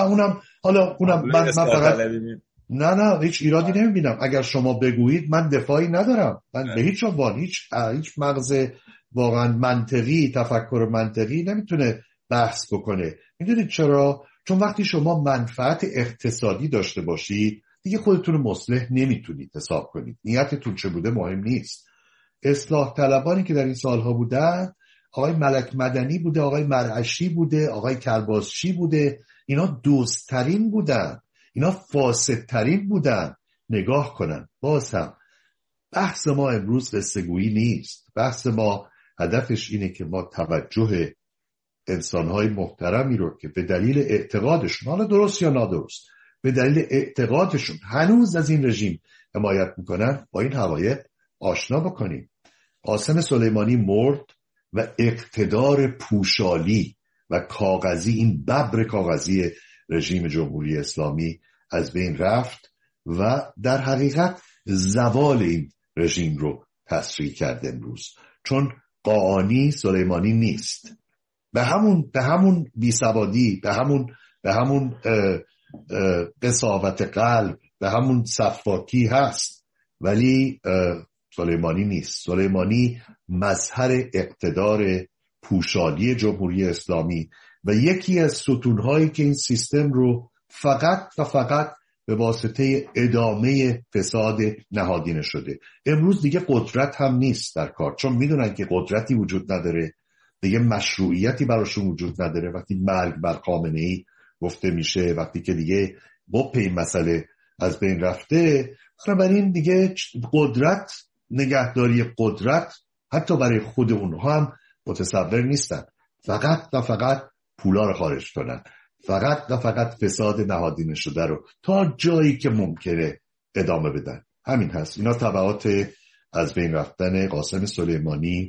اونم من فقط نه هیچ ایرادی نمیبینم. اگر شما بگویید من دفاعی ندارم، من به هیچ عنوان هیچ مغز واقعا منطقی، تفکر منطقی نمیتونه بحث بکنه. میدونید چرا؟ چون وقتی شما منفعت اقتصادی داشته باشید دیگه خودتون مصلح نمیتونید حساب کنید. نیتتون چه بوده مهم نیست. اصلاح طلبانی که در این سالها بودن، آقای ملک مدنی بوده، آقای مرعشی بوده، آقای کرباسچی بوده، اینا دوستترین بودن، اینا فاسدترین بودن. نگاه کنن. باز هم بحث ما امروز قصه‌گویی نیست. بحث ما هدفش اینه که ما توجه انسانهای محترمی رو که به دلیل اعتقادشون، حالا درست یا نادرست، به دلیل اعتقادشون هنوز از این رژیم حمایت میکنن با این حقایق آشنا بکنیم. قاسم سلیمانی مرد و اقتدار پوشالی و کاغذی، این ببر کاغذی رژیم جمهوری اسلامی از بین رفت و در حقیقت زوال این رژیم رو تسریع کرد امروز. چون قاآنی سلیمانی نیست. به همون بیسوادی، به همون قساوت قلب، به همون صفاکی هست، ولی سلیمانی نیست. سلیمانی مظهر اقتدار پوشالی جمهوری اسلامی و یکی از ستونهایی که این سیستم رو فقط و فقط به واسطه ادامه فساد نهادینه شده. امروز دیگه قدرت هم نیست در کار، چون میدونن که قدرتی وجود نداره، دیگه مشروعیتی براشون وجود نداره. وقتی مرگ بر خامنه‌ای گفته میشه، وقتی که دیگه این مسئله از بین رفته، بنابراین دیگه قدرت، نگهداری قدرت حتی برای خود اونها هم متصور نیستن. فقط و فقط پولا رو خارج کنن، فقط و فقط فساد نهادینه شده رو تا جایی که ممکنه ادامه بدن. همین هست. اینا تبعات از بین رفتن قاسم سلیمانی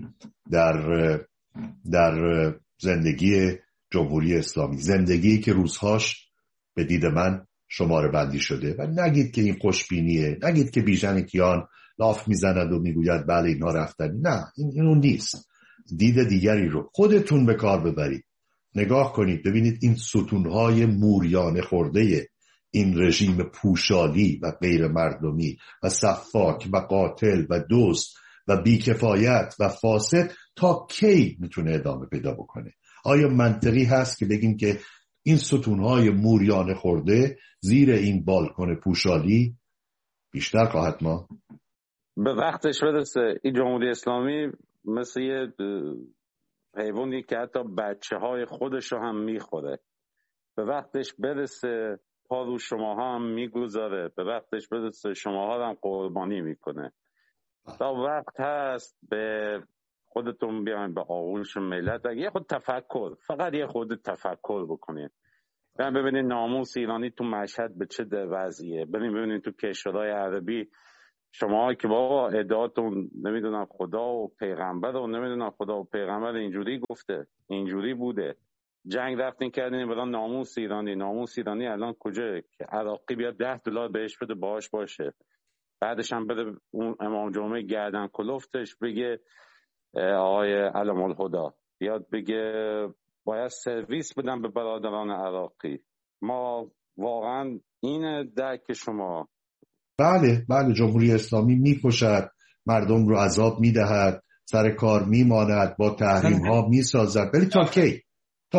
در زندگی جمهوری اسلامی، زندگی که روزهاش به دید من شماره بندی شده. و نگید که این خوشبینیه، نگید که بیژن کیان لاف میزند و میگوید بله اینها رفتن. نه، این اون نیست. دید دیگری رو خودتون به کار ببرید. نگاه کنید ببینید این ستونهای موریانه خورده این رژیم پوشالی و غیر مردمی و سفاک و قاتل و دزد و بیکفایت و فاسد تا کی میتونه ادامه پیدا بکنه؟ آیا منطقی هست که بگیم که این ستونهای موریانه خورده زیر این بالکن پوشالی بیشتر خواهد ما؟ به وقتش برسه این جمهوری اسلامی مثل یه حیوانی که حتی بچه های خودش رو هم میخوره. به وقتش برسه پا رو شماها هم میگذاره، به وقتش برسه شماها هم قربانی میکنه. تا وقت هست به خودتون بیاین به آغوش ملت و یه خود تفکر، فقط یه خود تفکر بکنید. ببینید ناموس ایرانی تو مشهد به چه وضعیه. ببینید تو کشورهای عربی شما که بابا ادعاتون نمیدونم خدا و پیغمبر و نمیدونم خدا و پیغمبر اینجوری گفته، اینجوری بوده، جنگ رفتین کردین برای ناموس ایرانی. ناموس ایرانی الان کجا که عراقی بیاد $10 بهش بده باهاش باشه، بعدش هم بده اون امام جمعه گردن کلفتش بگه آقای علم الهدا بیاد بگه باید سرویس بدن به برادران عراقی. ما واقعا این درک شما. بله جمهوری اسلامی میکشد، مردم رو عذاب میدهد، سر کار میماند، با تحریم ها میسازد، ولی تا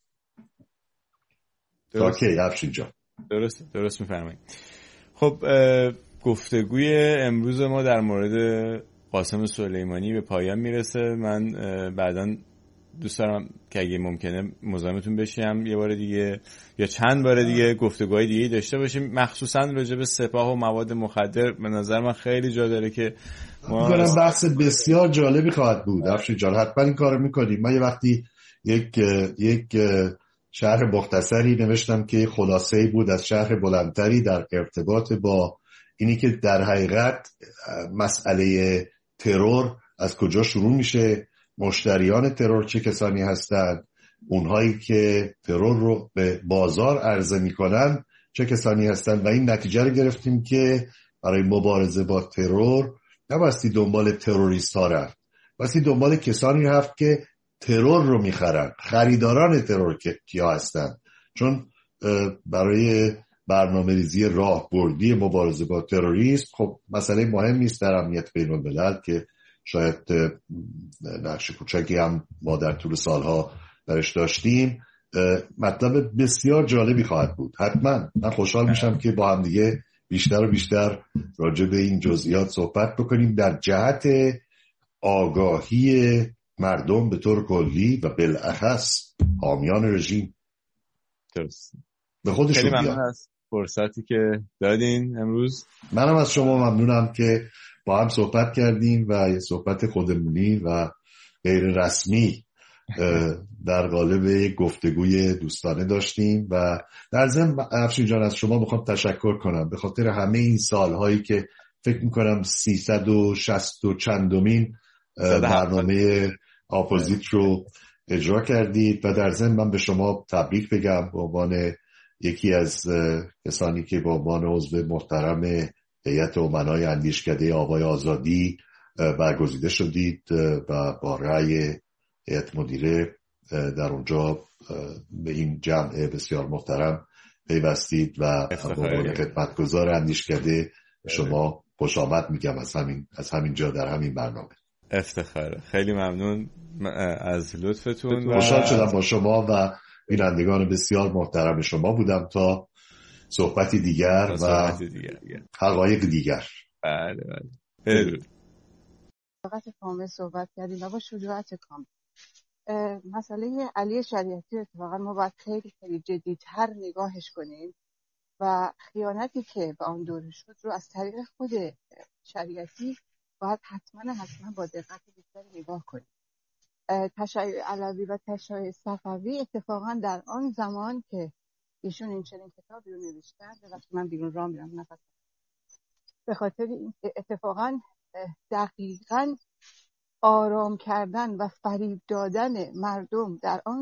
کی افشین جان؟ درست میفرمایید. خب گفتگوی امروز ما در مورد قاسم سلیمانی به پایان میرسه. من بعداً دوست دارم که اگه ممکنه مزاحمتون بشیم یه بار دیگه یا چند بار دیگه گفتگوهای دیگه داشته باشیم، مخصوصا راجع به سپاه و مواد مخدر. به نظر من خیلی جا داره که ما بحث بسیار جالبی خواهد بود. افشین جان حتما این کارو میکنیم. من یه وقتی یک شرح مختصری نوشتم که خلاصه‌ای بود از شرح بلندتری در ارتباط با اینی که در حقیقت مسئله ترور از کجا شروع میشه، مشتریان ترور چه کسانی هستند، اونهایی که ترور رو به بازار عرضه میکنن چه کسانی هستند، و این نتیجه رو گرفتیم که برای مبارزه با ترور نباستی دنبال تروریست ها رفت، باستی دنبال کسانی رفت که ترور رو میخرن، خریداران ترور کیا هستند. چون برای برنامه ریزی راهبردی مبارزه با تروریسم خب مسئله مهم نیست در امنیت بین الملل که شاید نقش کوچکی هم ما در طول سالها درش داشتیم، مطلب بسیار جالبی خواهد بود. حتما من خوشحال میشم که با هم دیگه بیشتر و بیشتر راجع به این جزئیات صحبت بکنیم در جهت آگاهی مردم به طور کلی و بالاخص حامیان رژیم. درست. به خودشون خیلی ممنون از فرصتی که دادین امروز. منم از شما ممنونم که با هم صحبت کردیم و یه صحبت خودمونی و غیر رسمی در قالب یک گفتگوی دوستانه داشتیم. و در ضمن افشین جان از شما میخوام تشکر کنم به خاطر همه این سالهایی که فکر میکنم 360 و چندمین برنامه اپوزیت رو اجرا کردید. و در ضمن من به شما تبریک بگم به عنوان یکی از کسانی که به عنوان عضو محترم هیئت امنای اندیشکده آوای آزادی برگزیده شدید و با رأی هیئت مدیره در اونجا به این جمع بسیار محترم پیوستید و به عنوان خدمتگزار اندیشکده شما خوش آمد میگم از همین جا در همین برنامه. افتخاره. خیلی ممنون از لطفتون. خوشحال شدم با شما و بینندگان بسیار محترم شما بودم تا صحبتی دیگر و حقایق دیگر. بله. بدرود. فقط کامل صحبت کردیم و با شجاعت کامل. مسئله علی شریعتی اتفاقا ما باید خیلی خیلی جدی‌تر نگاهش کنیم و خیانتی که به آن دوره شد رو از طریق خود شریعتی باید حتما با دقت بیشتری نگاه کنیم. تشیع علوی و تشیع صفوی اتفاقا در آن زمان که ایشون این چنین کتابی رو نوشتن، وقتی من بیرون راه میرم نفس به خاطر این اتفاقا دقیقاً آرام کردن و فریب دادن مردم در آن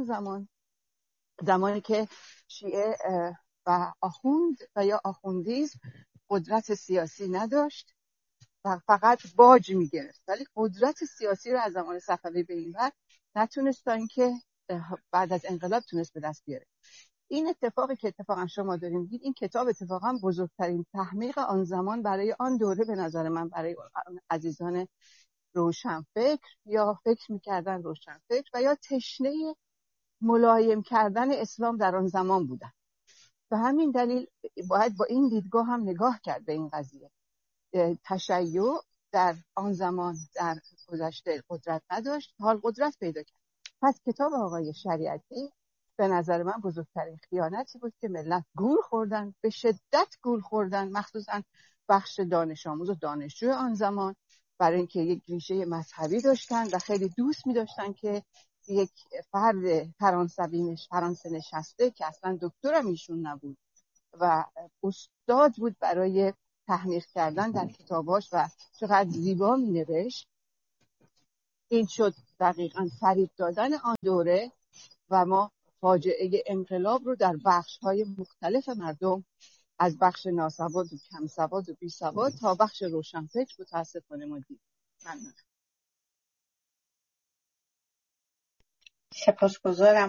زمانی که شیعه و آخوند و یا آخوندیزم قدرت سیاسی نداشت و فقط باج میگرفت، ولی قدرت سیاسی رو از زمان صفوی به این ور نتونستن که بعد از انقلاب تونست به دست بیاره. این اتفاقی که اتفاقا شما داریم میگید، این کتاب اتفاقا بزرگترین تحمیق آن زمان برای آن دوره به نظر من، برای عزیزان روشنفکر یا فکر میکردن روشنفکر و یا تشنه ملایم کردن اسلام در آن زمان بودن. به همین دلیل باید با این دیدگاه هم نگاه کرد به این قضیه. تشیع در آن زمان در گذشته قدرت نداشت، حال قدرت پیدا کرد. پس کتاب آقای شریعتی به نظر من بزرگترین خیانتی بود که ملت گول خوردن، به شدت گول خوردن، مخصوصا بخش دانش آموز و دانشجو آن زمان، برای اینکه یک ریشه مذهبی داشتن و خیلی دوست می داشتن که یک فرد فرانسه نشسته که اصلا دکترم ایشون نبود و استاد بود برای تحقیق کردن در کتاباش و چقدر زیبا می نوشت. این شد دقیقاً فریب دادن آن دوره و ما فاجعه انقلاب رو در بخش‌های مختلف مردم، از بخش ناسواد و کم سواد و بی سواد تا بخش روشنفکر متاسفانه ما دید. ممنون. سپاسگزارم.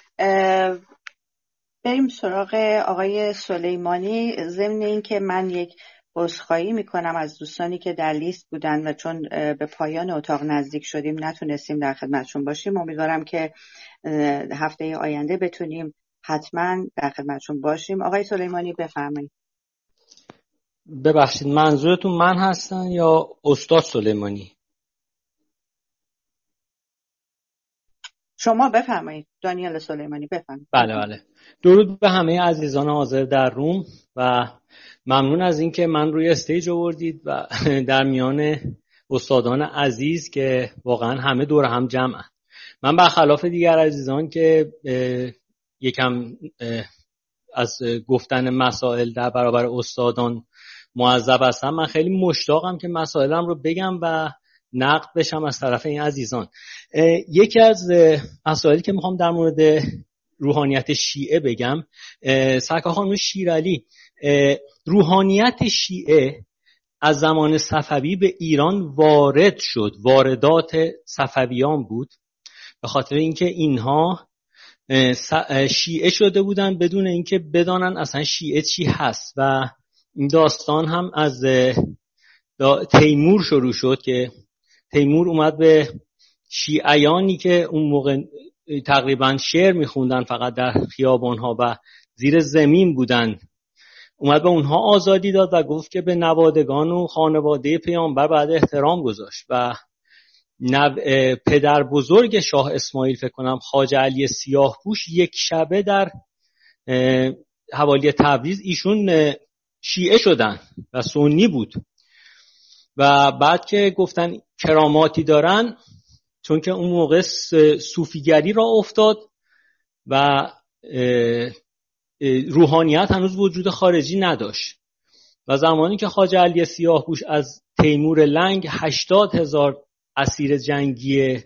بریم سراغ آقای سلیمانی. ضمن این که من یک عذرخواهی میکنم از دوستانی که در لیست بودن و چون به پایان اتاق نزدیک شدیم نتونستیم در خدمتشون باشیم. امیدوارم که هفته آینده بتونیم حتما در خدمتشون باشیم. آقای سلیمانی بفرمایید. ببخشید منظورتون من هستن یا استاد سلیمانی؟ شما بفرمایید. دانیل سلیمانی بفرمایید. بله. درود به همه عزیزان حاضر در روم و ممنون از اینکه من روی استیج آوردید و در میان استادان عزیز که واقعا همه دور هم جمعن. من برخلاف دیگر عزیزان که یکم از گفتن مسائل در برابر استادان معذب هستم، من خیلی مشتاقم که مسائلم رو بگم و نقد بشم از طرف این عزیزان. یکی از مسائلی که میخوام در مورد روحانیت شیعه بگم، سرکار خانم شیرعلی، روحانیت شیعه از زمان صفوی به ایران وارد شد، واردات صفویان بود، به خاطر اینکه اینها شیعه شده بودن بدون اینکه بدانن اصلا شیعه چی هست. و این داستان هم از تیمور شروع شد که تیمور اومد به شیعیانی که اون موقع تقریبا شعر میخوندن فقط در خیابانها و زیر زمین بودن، اومد به اونها آزادی داد و گفت که به نوادگان و خانواده پیامبر باید احترام گذاشت. و پدر بزرگ شاه اسماعیل فکر کنم خواجه علی سیاهپوش یک شبه در حوالی تبریز ایشون شیعه شدن و سنی بود و بعد که گفتن کراماتی دارن، چون که اون موقع صوفیگری را افتاد و روحانیت هنوز وجود خارجی نداشت و زمانی که خواجه علی سیاهپوش از تیمور لنگ 80,000 اسیر جنگی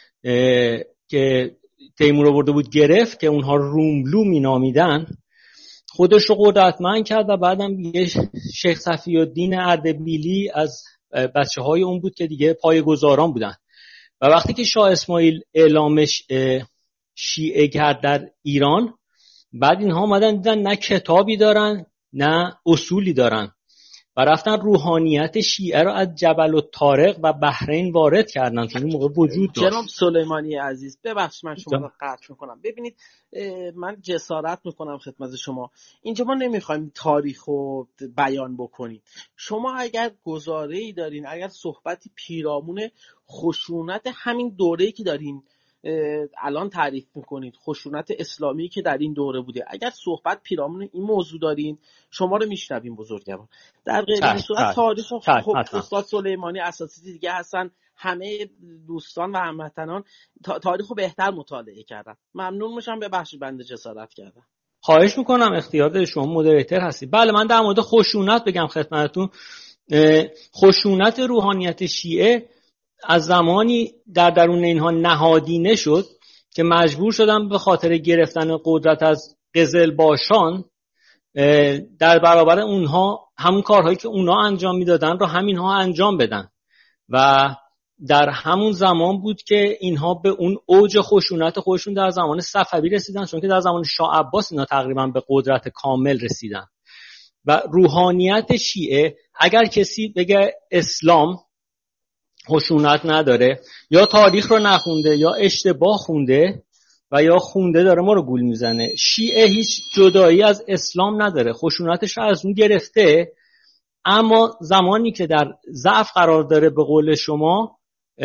که تیمور آورده بود گرفت که اونها روملو می نامیدن، خودش رو قدرتمند کرد و بعدم یه شیخ صفی‌الدین اردبیلی از بچه‌های اون بود که دیگه پایه‌گذاران بودن. و وقتی که شاه اسماعیل اعلامش شیعه کرد در ایران، بعد اینها اومدن دیدن نه کتابی دارن نه اصولی دارن و رفتن روحانیت شیعه رو از جبل الطارق و بحرین وارد کردن که اون موقع وجود داشت. جناب سلیمانی عزیز ببخشید من شما رو قطع میکنم. ببینید من جسارت میکنم خدمت شما، اینجا ما نمیخوایم تاریخ رو بیان بکنیم. شما اگر گزاره‌ای دارین، اگر صحبتی پیرامون خشونت همین دوره‌ای که دارین الان تعریف میکنید، خشونت اسلامی که در این دوره بوده، اگر صحبت پیرامون این موضوع دارین شما رو میشنویم بزرگوار. در غیر این صورت تاریخ خب استاد سلیمانی اساتید دیگه هستن، همه دوستان و هموطنان تاریخ رو بهتر مطالعه کردن. ممنون میشم، ببخشید بنده جسارت کردم. خواهش میکنم، اختیار دارید، شما مدیریتور هستید. بله من در مورد خشونت بگم خدمتتون. خشونت روحانیت شیعه از زمانی در درون اینها نهادینه شد که مجبور شدن به خاطر گرفتن قدرت از قزلباشان در برابر اونها همون کارهایی که اونها انجام میدادن رو همینها انجام بدن و در همون زمان بود که اینها به اون اوج خشونت خودشون در زمان صفوی رسیدن، چون که در زمان شاه عباس اینا تقریبا به قدرت کامل رسیدن. و روحانیت شیعه، اگر کسی بگه اسلام خشونت نداره، یا تاریخ رو نخونده یا اشتباه خونده و یا خونده داره ما رو گول میزنه. شیعه هیچ جدایی از اسلام نداره، خشونتش رو از اون گرفته، اما زمانی که در ضعف قرار داره به قول شما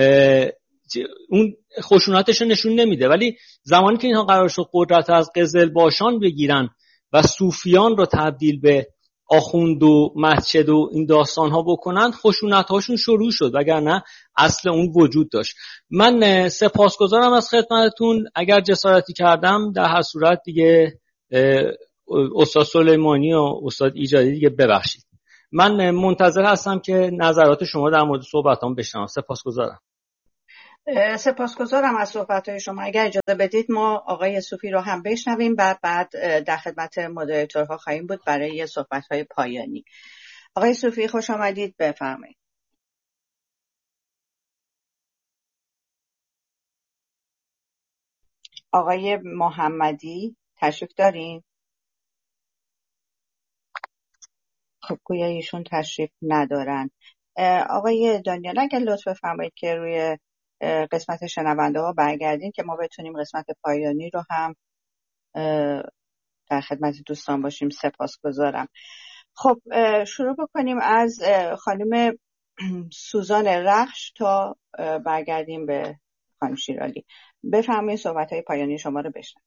اون خشونتش رو نشون نمیده، ولی زمانی که اینها قرار شد قدرت از قزلباشان بگیرن و صوفیان رو تبدیل به آخوند و مسجد و این داستان ها بکنن خشونت هاشون شروع شد، وگرنه اصل اون وجود داشت. من سپاسگزارم از خدمتتون. اگر جسارتی کردم در هر صورت دیگه استاد سلیمانی و استاد ایجادی دیگه ببخشید. من منتظر هستم که نظرات شما در مورد صحبتام بشنوم. سپاسگزارم. سپاسگزارم از صحبت‌های شما. اگر اجازه بدید ما آقای صوفی رو هم بشنویم، بعد در خدمت مدیریتورها خواهیم بود برای صحبت‌های پایانی. آقای صوفی خوش آمدید، بفرمایید. آقای محمدی تشریف دارین؟ خب گویا ایشون تشریف ندارن. آقای دانیال اگر لطف بفرمایید که روی قسمت شنونده ها برگردین که ما بتونیم قسمت پایانی رو هم در خدمت دوستان باشیم. سپاسگزارم. خب شروع بکنیم از خانم سوزان رخش تا برگردیم به خانم شیرالی. بفرمایید صحبت‌های پایانی شما رو بشنویم.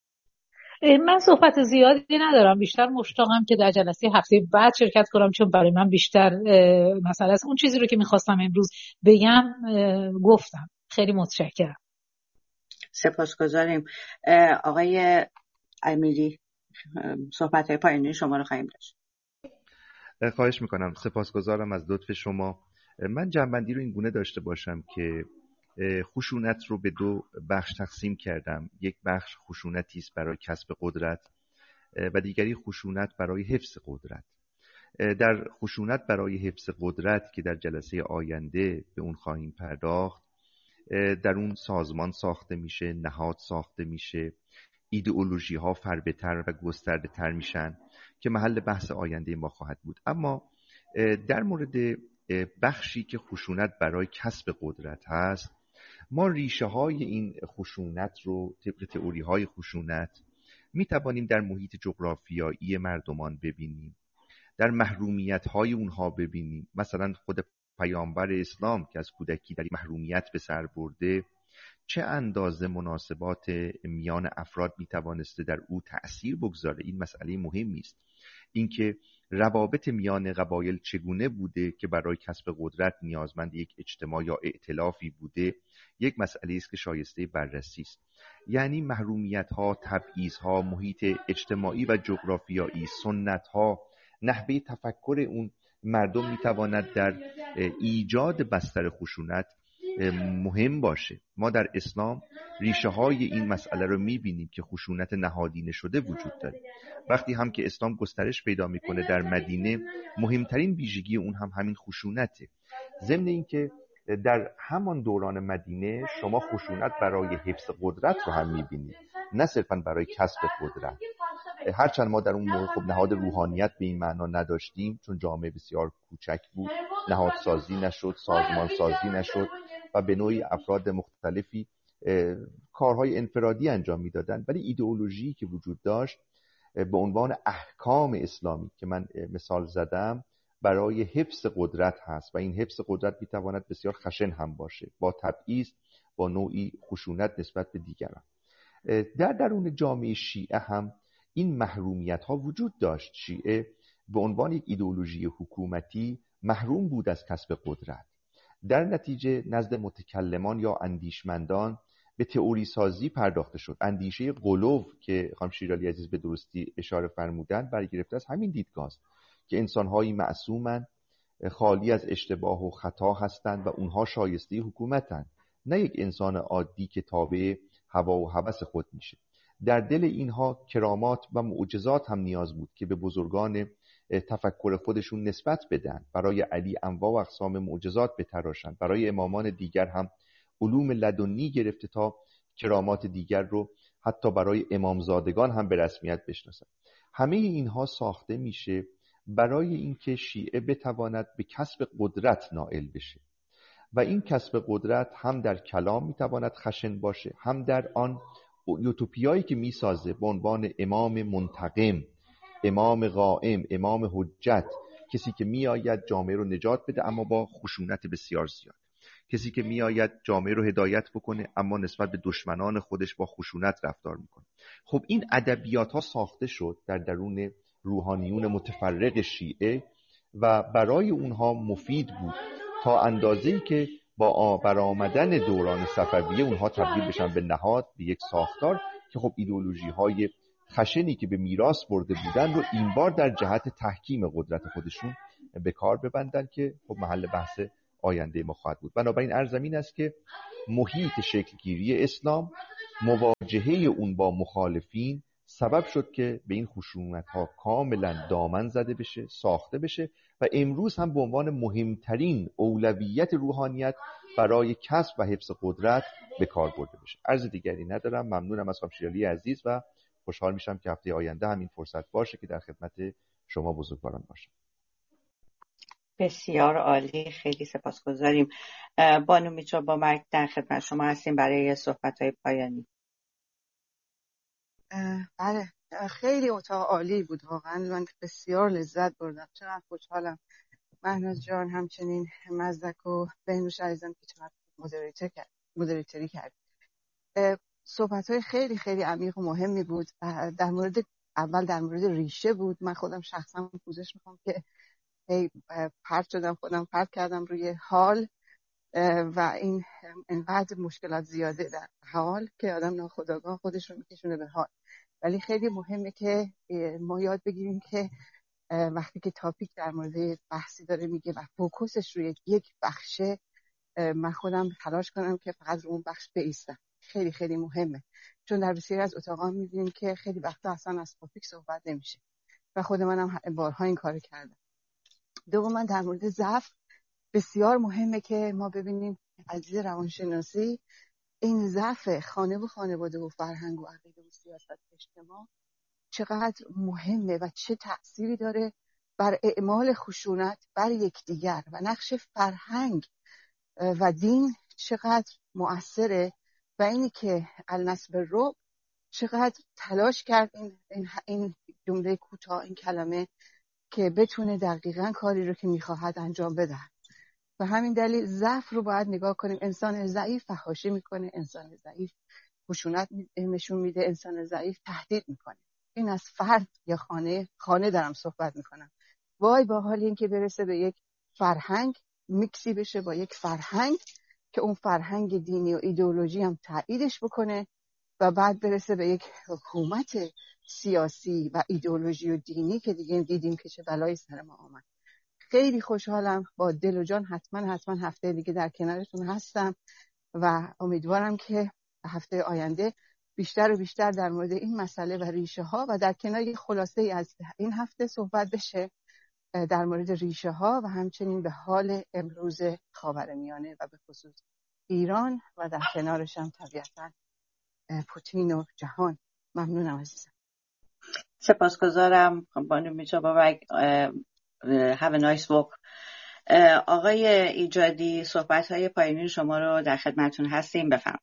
من صحبت زیادی ندارم، بیشتر مشتاقم که در جلسه هفته بعد شرکت کنم، چون برای من بیشتر مسئله است. اون چیزی رو که میخواستم امروز بگم گفتم. خیلی متشکرم. سپاسگزاریم. آقای امیری صحبت‌های پایانی شما رو خواهیم داشت. خواهش میکنم. سپاسگزارم از لطف شما. من جنبندی رو این گونه داشته باشم که خشونت رو به دو بخش تقسیم کردم. یک بخش خشونتی است برای کسب قدرت و دیگری خشونت برای حفظ قدرت. در خشونت برای حفظ قدرت که در جلسه آینده به اون خواهیم پرداخت، در اون سازمان ساخته میشه، نهاد ساخته میشه، ایدئولوژی ها فربه‌تر و گسترده تر میشن که محل بحث آینده ما خواهد بود. اما در مورد بخشی که خشونت برای کسب قدرت هست، ما ریشه های این خشونت رو طبق تئوری های خشونت می توانیم در محیط جغرافیایی مردمان ببینیم، در محرومیت های اونها ببینیم. مثلا خود پیامبر اسلام که از کودکی در محرومیت به سر برده، چه اندازه مناسبات میان افراد می توانسته در او تأثیر بگذاره. این مسئله مهمی است. اینکه روابط میان قبایل چگونه بوده که برای کسب قدرت نیازمند یک اجتماع یا ائتلافی بوده، یک مسئله است که شایسته بررسی است. یعنی محرومیت ها، تبعیض ها، محیط اجتماعی و جغرافیایی، سنت ها، نحوه تفکر اون مردم میتواند در ایجاد بستر خشونت مهم باشه. ما در اسلام ریشه های این مسئله رو میبینیم که خشونت نهادینه شده وجود داره. وقتی هم که اسلام گسترش پیدا میکنه در مدینه، مهمترین ویژگی اون هم همین خشونته. ضمن این که در همان دوران مدینه شما خشونت برای حفظ قدرت رو هم میبینید، نه صرفا برای کسب قدرت. هرچند ما در اون موقع خب نهاد روحانیت به این معنا نداشتیم، چون جامعه بسیار کوچک بود، نهادسازی نشد، سازمان سازی نشد و به نوعی افراد مختلفی کارهای انفرادی انجام میدادند، ولی ایدئولوژی که وجود داشت به عنوان احکام اسلامی که من مثال زدم برای حفظ قدرت هست و این حفظ قدرت میتواند بسیار خشن هم باشه، با تبعیض، با نوعی خشونت نسبت به دیگران. در درون جامعه شیعه هم این محرومیت ها وجود داشت. شیعه به عنوان یک ایدئولوژی حکومتی محروم بود از کسب قدرت. در نتیجه نزد متکلمان یا اندیشمندان به تئوری سازی پرداخته شد. اندیشه غلو که خانم شیرالی عزیز به درستی اشاره فرمودند برگرفته از همین دیدگاه است که انسان‌هایی معصومند، خالی از اشتباه و خطا هستند و اونها شایسته حکومتند، نه یک انسان عادی که تابع هوا و هوس خود میشه. در دل اینها کرامات و معجزات هم نیاز بود که به بزرگان تفکر خودشون نسبت بدن. برای علی انواع و اقسام معجزات بتراشند، برای امامان دیگر هم علوم لدنی گرفته تا کرامات دیگر رو حتی برای امامزادگان هم به رسمیت بشناسند. همه اینها ساخته میشه برای اینکه شیعه بتواند به کسب قدرت نائل بشه و این کسب قدرت هم در کلام میتواند خشن باشه، هم در آن یوتوپیایی که میسازه به عنوان امام منتقم، امام قائم، امام حجت، کسی که میآید جامعه رو نجات بده اما با خشونت بسیار زیاد، کسی که میآید جامعه رو هدایت بکنه اما نسبت به دشمنان خودش با خشونت رفتار میکنه. خب این ادبیات ها ساخته شد در درون روحانیون متفرق شیعه و برای اونها مفید بود تا اندازه‌ای که با برآمدن دوران صفویه اونها تبدیل بشن به نهاد، به یک ساختار که خب ایدئولوژی‌های خشنی که به میراث برده بودن رو این بار در جهت تحکیم قدرت خودشون به کار ببندن که خب محل بحث آینده ما خواهد بود. بنابراین عرض این است که محیط شکلگیری اسلام، مواجهه اون با مخالفین سبب شد که به این خشونت‌ها کاملا دامن زده بشه، ساخته بشه و امروز هم به عنوان مهمترین اولویت روحانیت برای کسب و حفظ قدرت به کار برده بشه. عرض دیگری ندارم. ممنونم از خانم شیرالی عزیز و خوشحال میشم که هفته آینده هم این فرصت باشه که در خدمت شما بزرگواران باشم. بسیار عالی، خیلی سپاسگزاریم. بانو میترا با مرگ در خدمت شما هستیم برای صحبت‌های پایانی. بله، خیلی اتاق عالی بود واقعا، من بسیار لذت بردم. چقدر خوشحالم مهناز جان، همچنین مزدک و بهنوش عزیزم که چقدر مدریتری کرد. صحبت‌های خیلی خیلی عمیق و مهمی بود. در مورد ریشه بود. من خودم شخصا پوزش میخوام که پرت کردم روی حال و این انقدر مشکلات زیاده در حال که آدم ناخودآگاه خودش رو میکشونه به حال. ولی خیلی مهمه که ما یاد بگیریم که وقتی که تاپیک در مورد بحثی داره میگه و فوکوسش روی یک بخشه، من خودم تلاش کنم که فقط رو اون بخش بایستم. خیلی خیلی مهمه، چون در بسیاری از اتاقا میبینیم که خیلی وقتا اصلا از تاپیک صحبت نمیشه و خود منم بارها این کارو کردم. دوما در مورد ضعف بسیار مهمه که ما ببینیم عزیز روانشناسی این ضعف خانه و خانواده و فرهنگ و عقیده و سیاست اجتماع چقدر مهمه و چه تأثیری داره بر اعمال خشونت بر یکدیگر و نقش فرهنگ و دین چقدر مؤثره و اینی که النصب رو چقدر تلاش کرد این جمله کوتاه، این کلمه، که بتونه دقیقاً کاری رو که میخواهد انجام بده. و همین دلیل ضعف رو باید نگاه کنیم. انسان ضعیف فحاشی میکنه، انسان ضعیف خشونت نشون میده، انسان ضعیف تهدید میکنه. این از فرد یا خانه دارم صحبت میکنم. وای با حال این که برسه به یک فرهنگ، میکسی بشه با یک فرهنگ که اون فرهنگ دینی و ایدئولوژی هم تاییدش بکنه و بعد برسه به یک حکومت سیاسی و ایدئولوژی و دینی که دیگه دیدیم که چه بلایی سر ما آمد. خیلی خوشحالم، با دل و جان حتما هفته دیگه در کنارتون هستم و امیدوارم که هفته آینده بیشتر و بیشتر در مورد این مسئله و ریشه ها و در کنار خلاصه از این هفته صحبت بشه در مورد ریشه ها و همچنین به حال امروز خاورمیانه و به خصوص ایران و در کنارش هم طبیعتاً پوتین و جهان. ممنونم عزیزم. سپاسگزارم بانو میترا بابک. have a nice walk. آقای ایجادی، صحبت‌های پایانی شما رو در خدمتون هستیم، بفرمایید.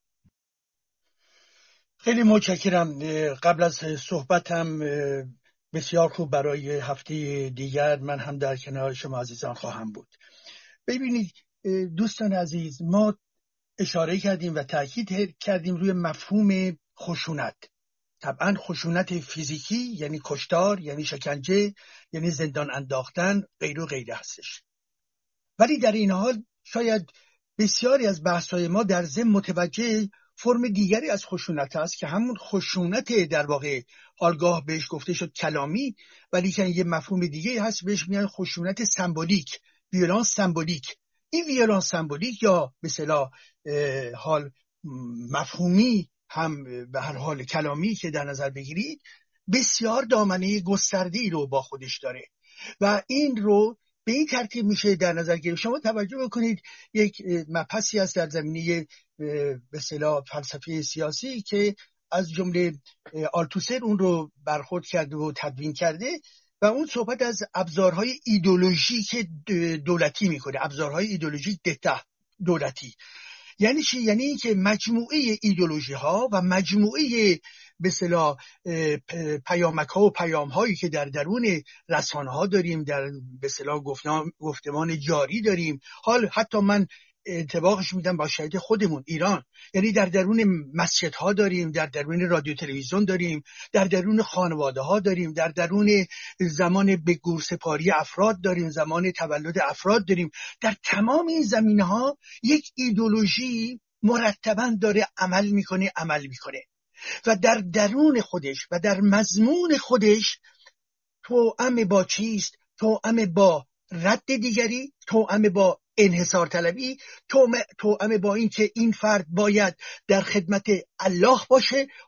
خیلی متشکرم. قبل از صحبتم بسیار خوب برای هفته دیگر من هم در کنار شما عزیزان خواهم بود. ببینید دوستان عزیز، ما اشاره کردیم و تاکید کردیم روی مفهوم خشونت. طبعا خشونت فیزیکی یعنی کشتار، یعنی شکنجه، یعنی زندان انداختن، غیر و غیره هستش. ولی در این حال شاید بسیاری از بحث‌های ما در ضمن متوجه فرم دیگری از خشونت است که همون خشونت در واقع حالگاه بهش گفته شد کلامی، ولی که یه مفهوم دیگه هست بهش میگن خشونت سمبولیک، ویولانس سمبولیک. این ویولانس سمبولیک یا به اصطلاح حال مفهومی هم به هر حال کلامی که در نظر بگیرید بسیار دامنه گسترده‌ای رو با خودش داره و این رو به این ترتیب میشه در نظر گرفت. شما توجه بکنید یک مبحثی است در زمینه به اصطلاح فلسفه سیاسی که از جمله آلتوسر اون رو برخورد کرده و تدوین کرده و اون صحبت از ابزارهای ایدئولوژیک دولتی میکنه، ابزارهای ایدئولوژیک دولتی. یعنی چی؟ یعنی این که مجموعه ایدئولوژی ها و مجموعه به اصطلاح پیامک ها و پیام هایی که در درون رسانه ها داریم، در به اصطلاح گفتمان جاری داریم، حال حتی من انطباقش میدم با شاهد خودمون ایران. یعنی در درون مسجدها داریم، در درون رادیو تلویزیون داریم، در درون خانواده ها داریم، در درون زمان به گورسپاری افراد داریم، زمان تولد افراد داریم. در تمام این زمینه ها یک ایدئولوژی مرتباً داره عمل میکنه و در درون خودش و در مضمون خودش توأم با چیست؟ توأم با رد دیگری، توأم با انحصار طلبی، توأم با این که این فرد باید در خدمت الله باشه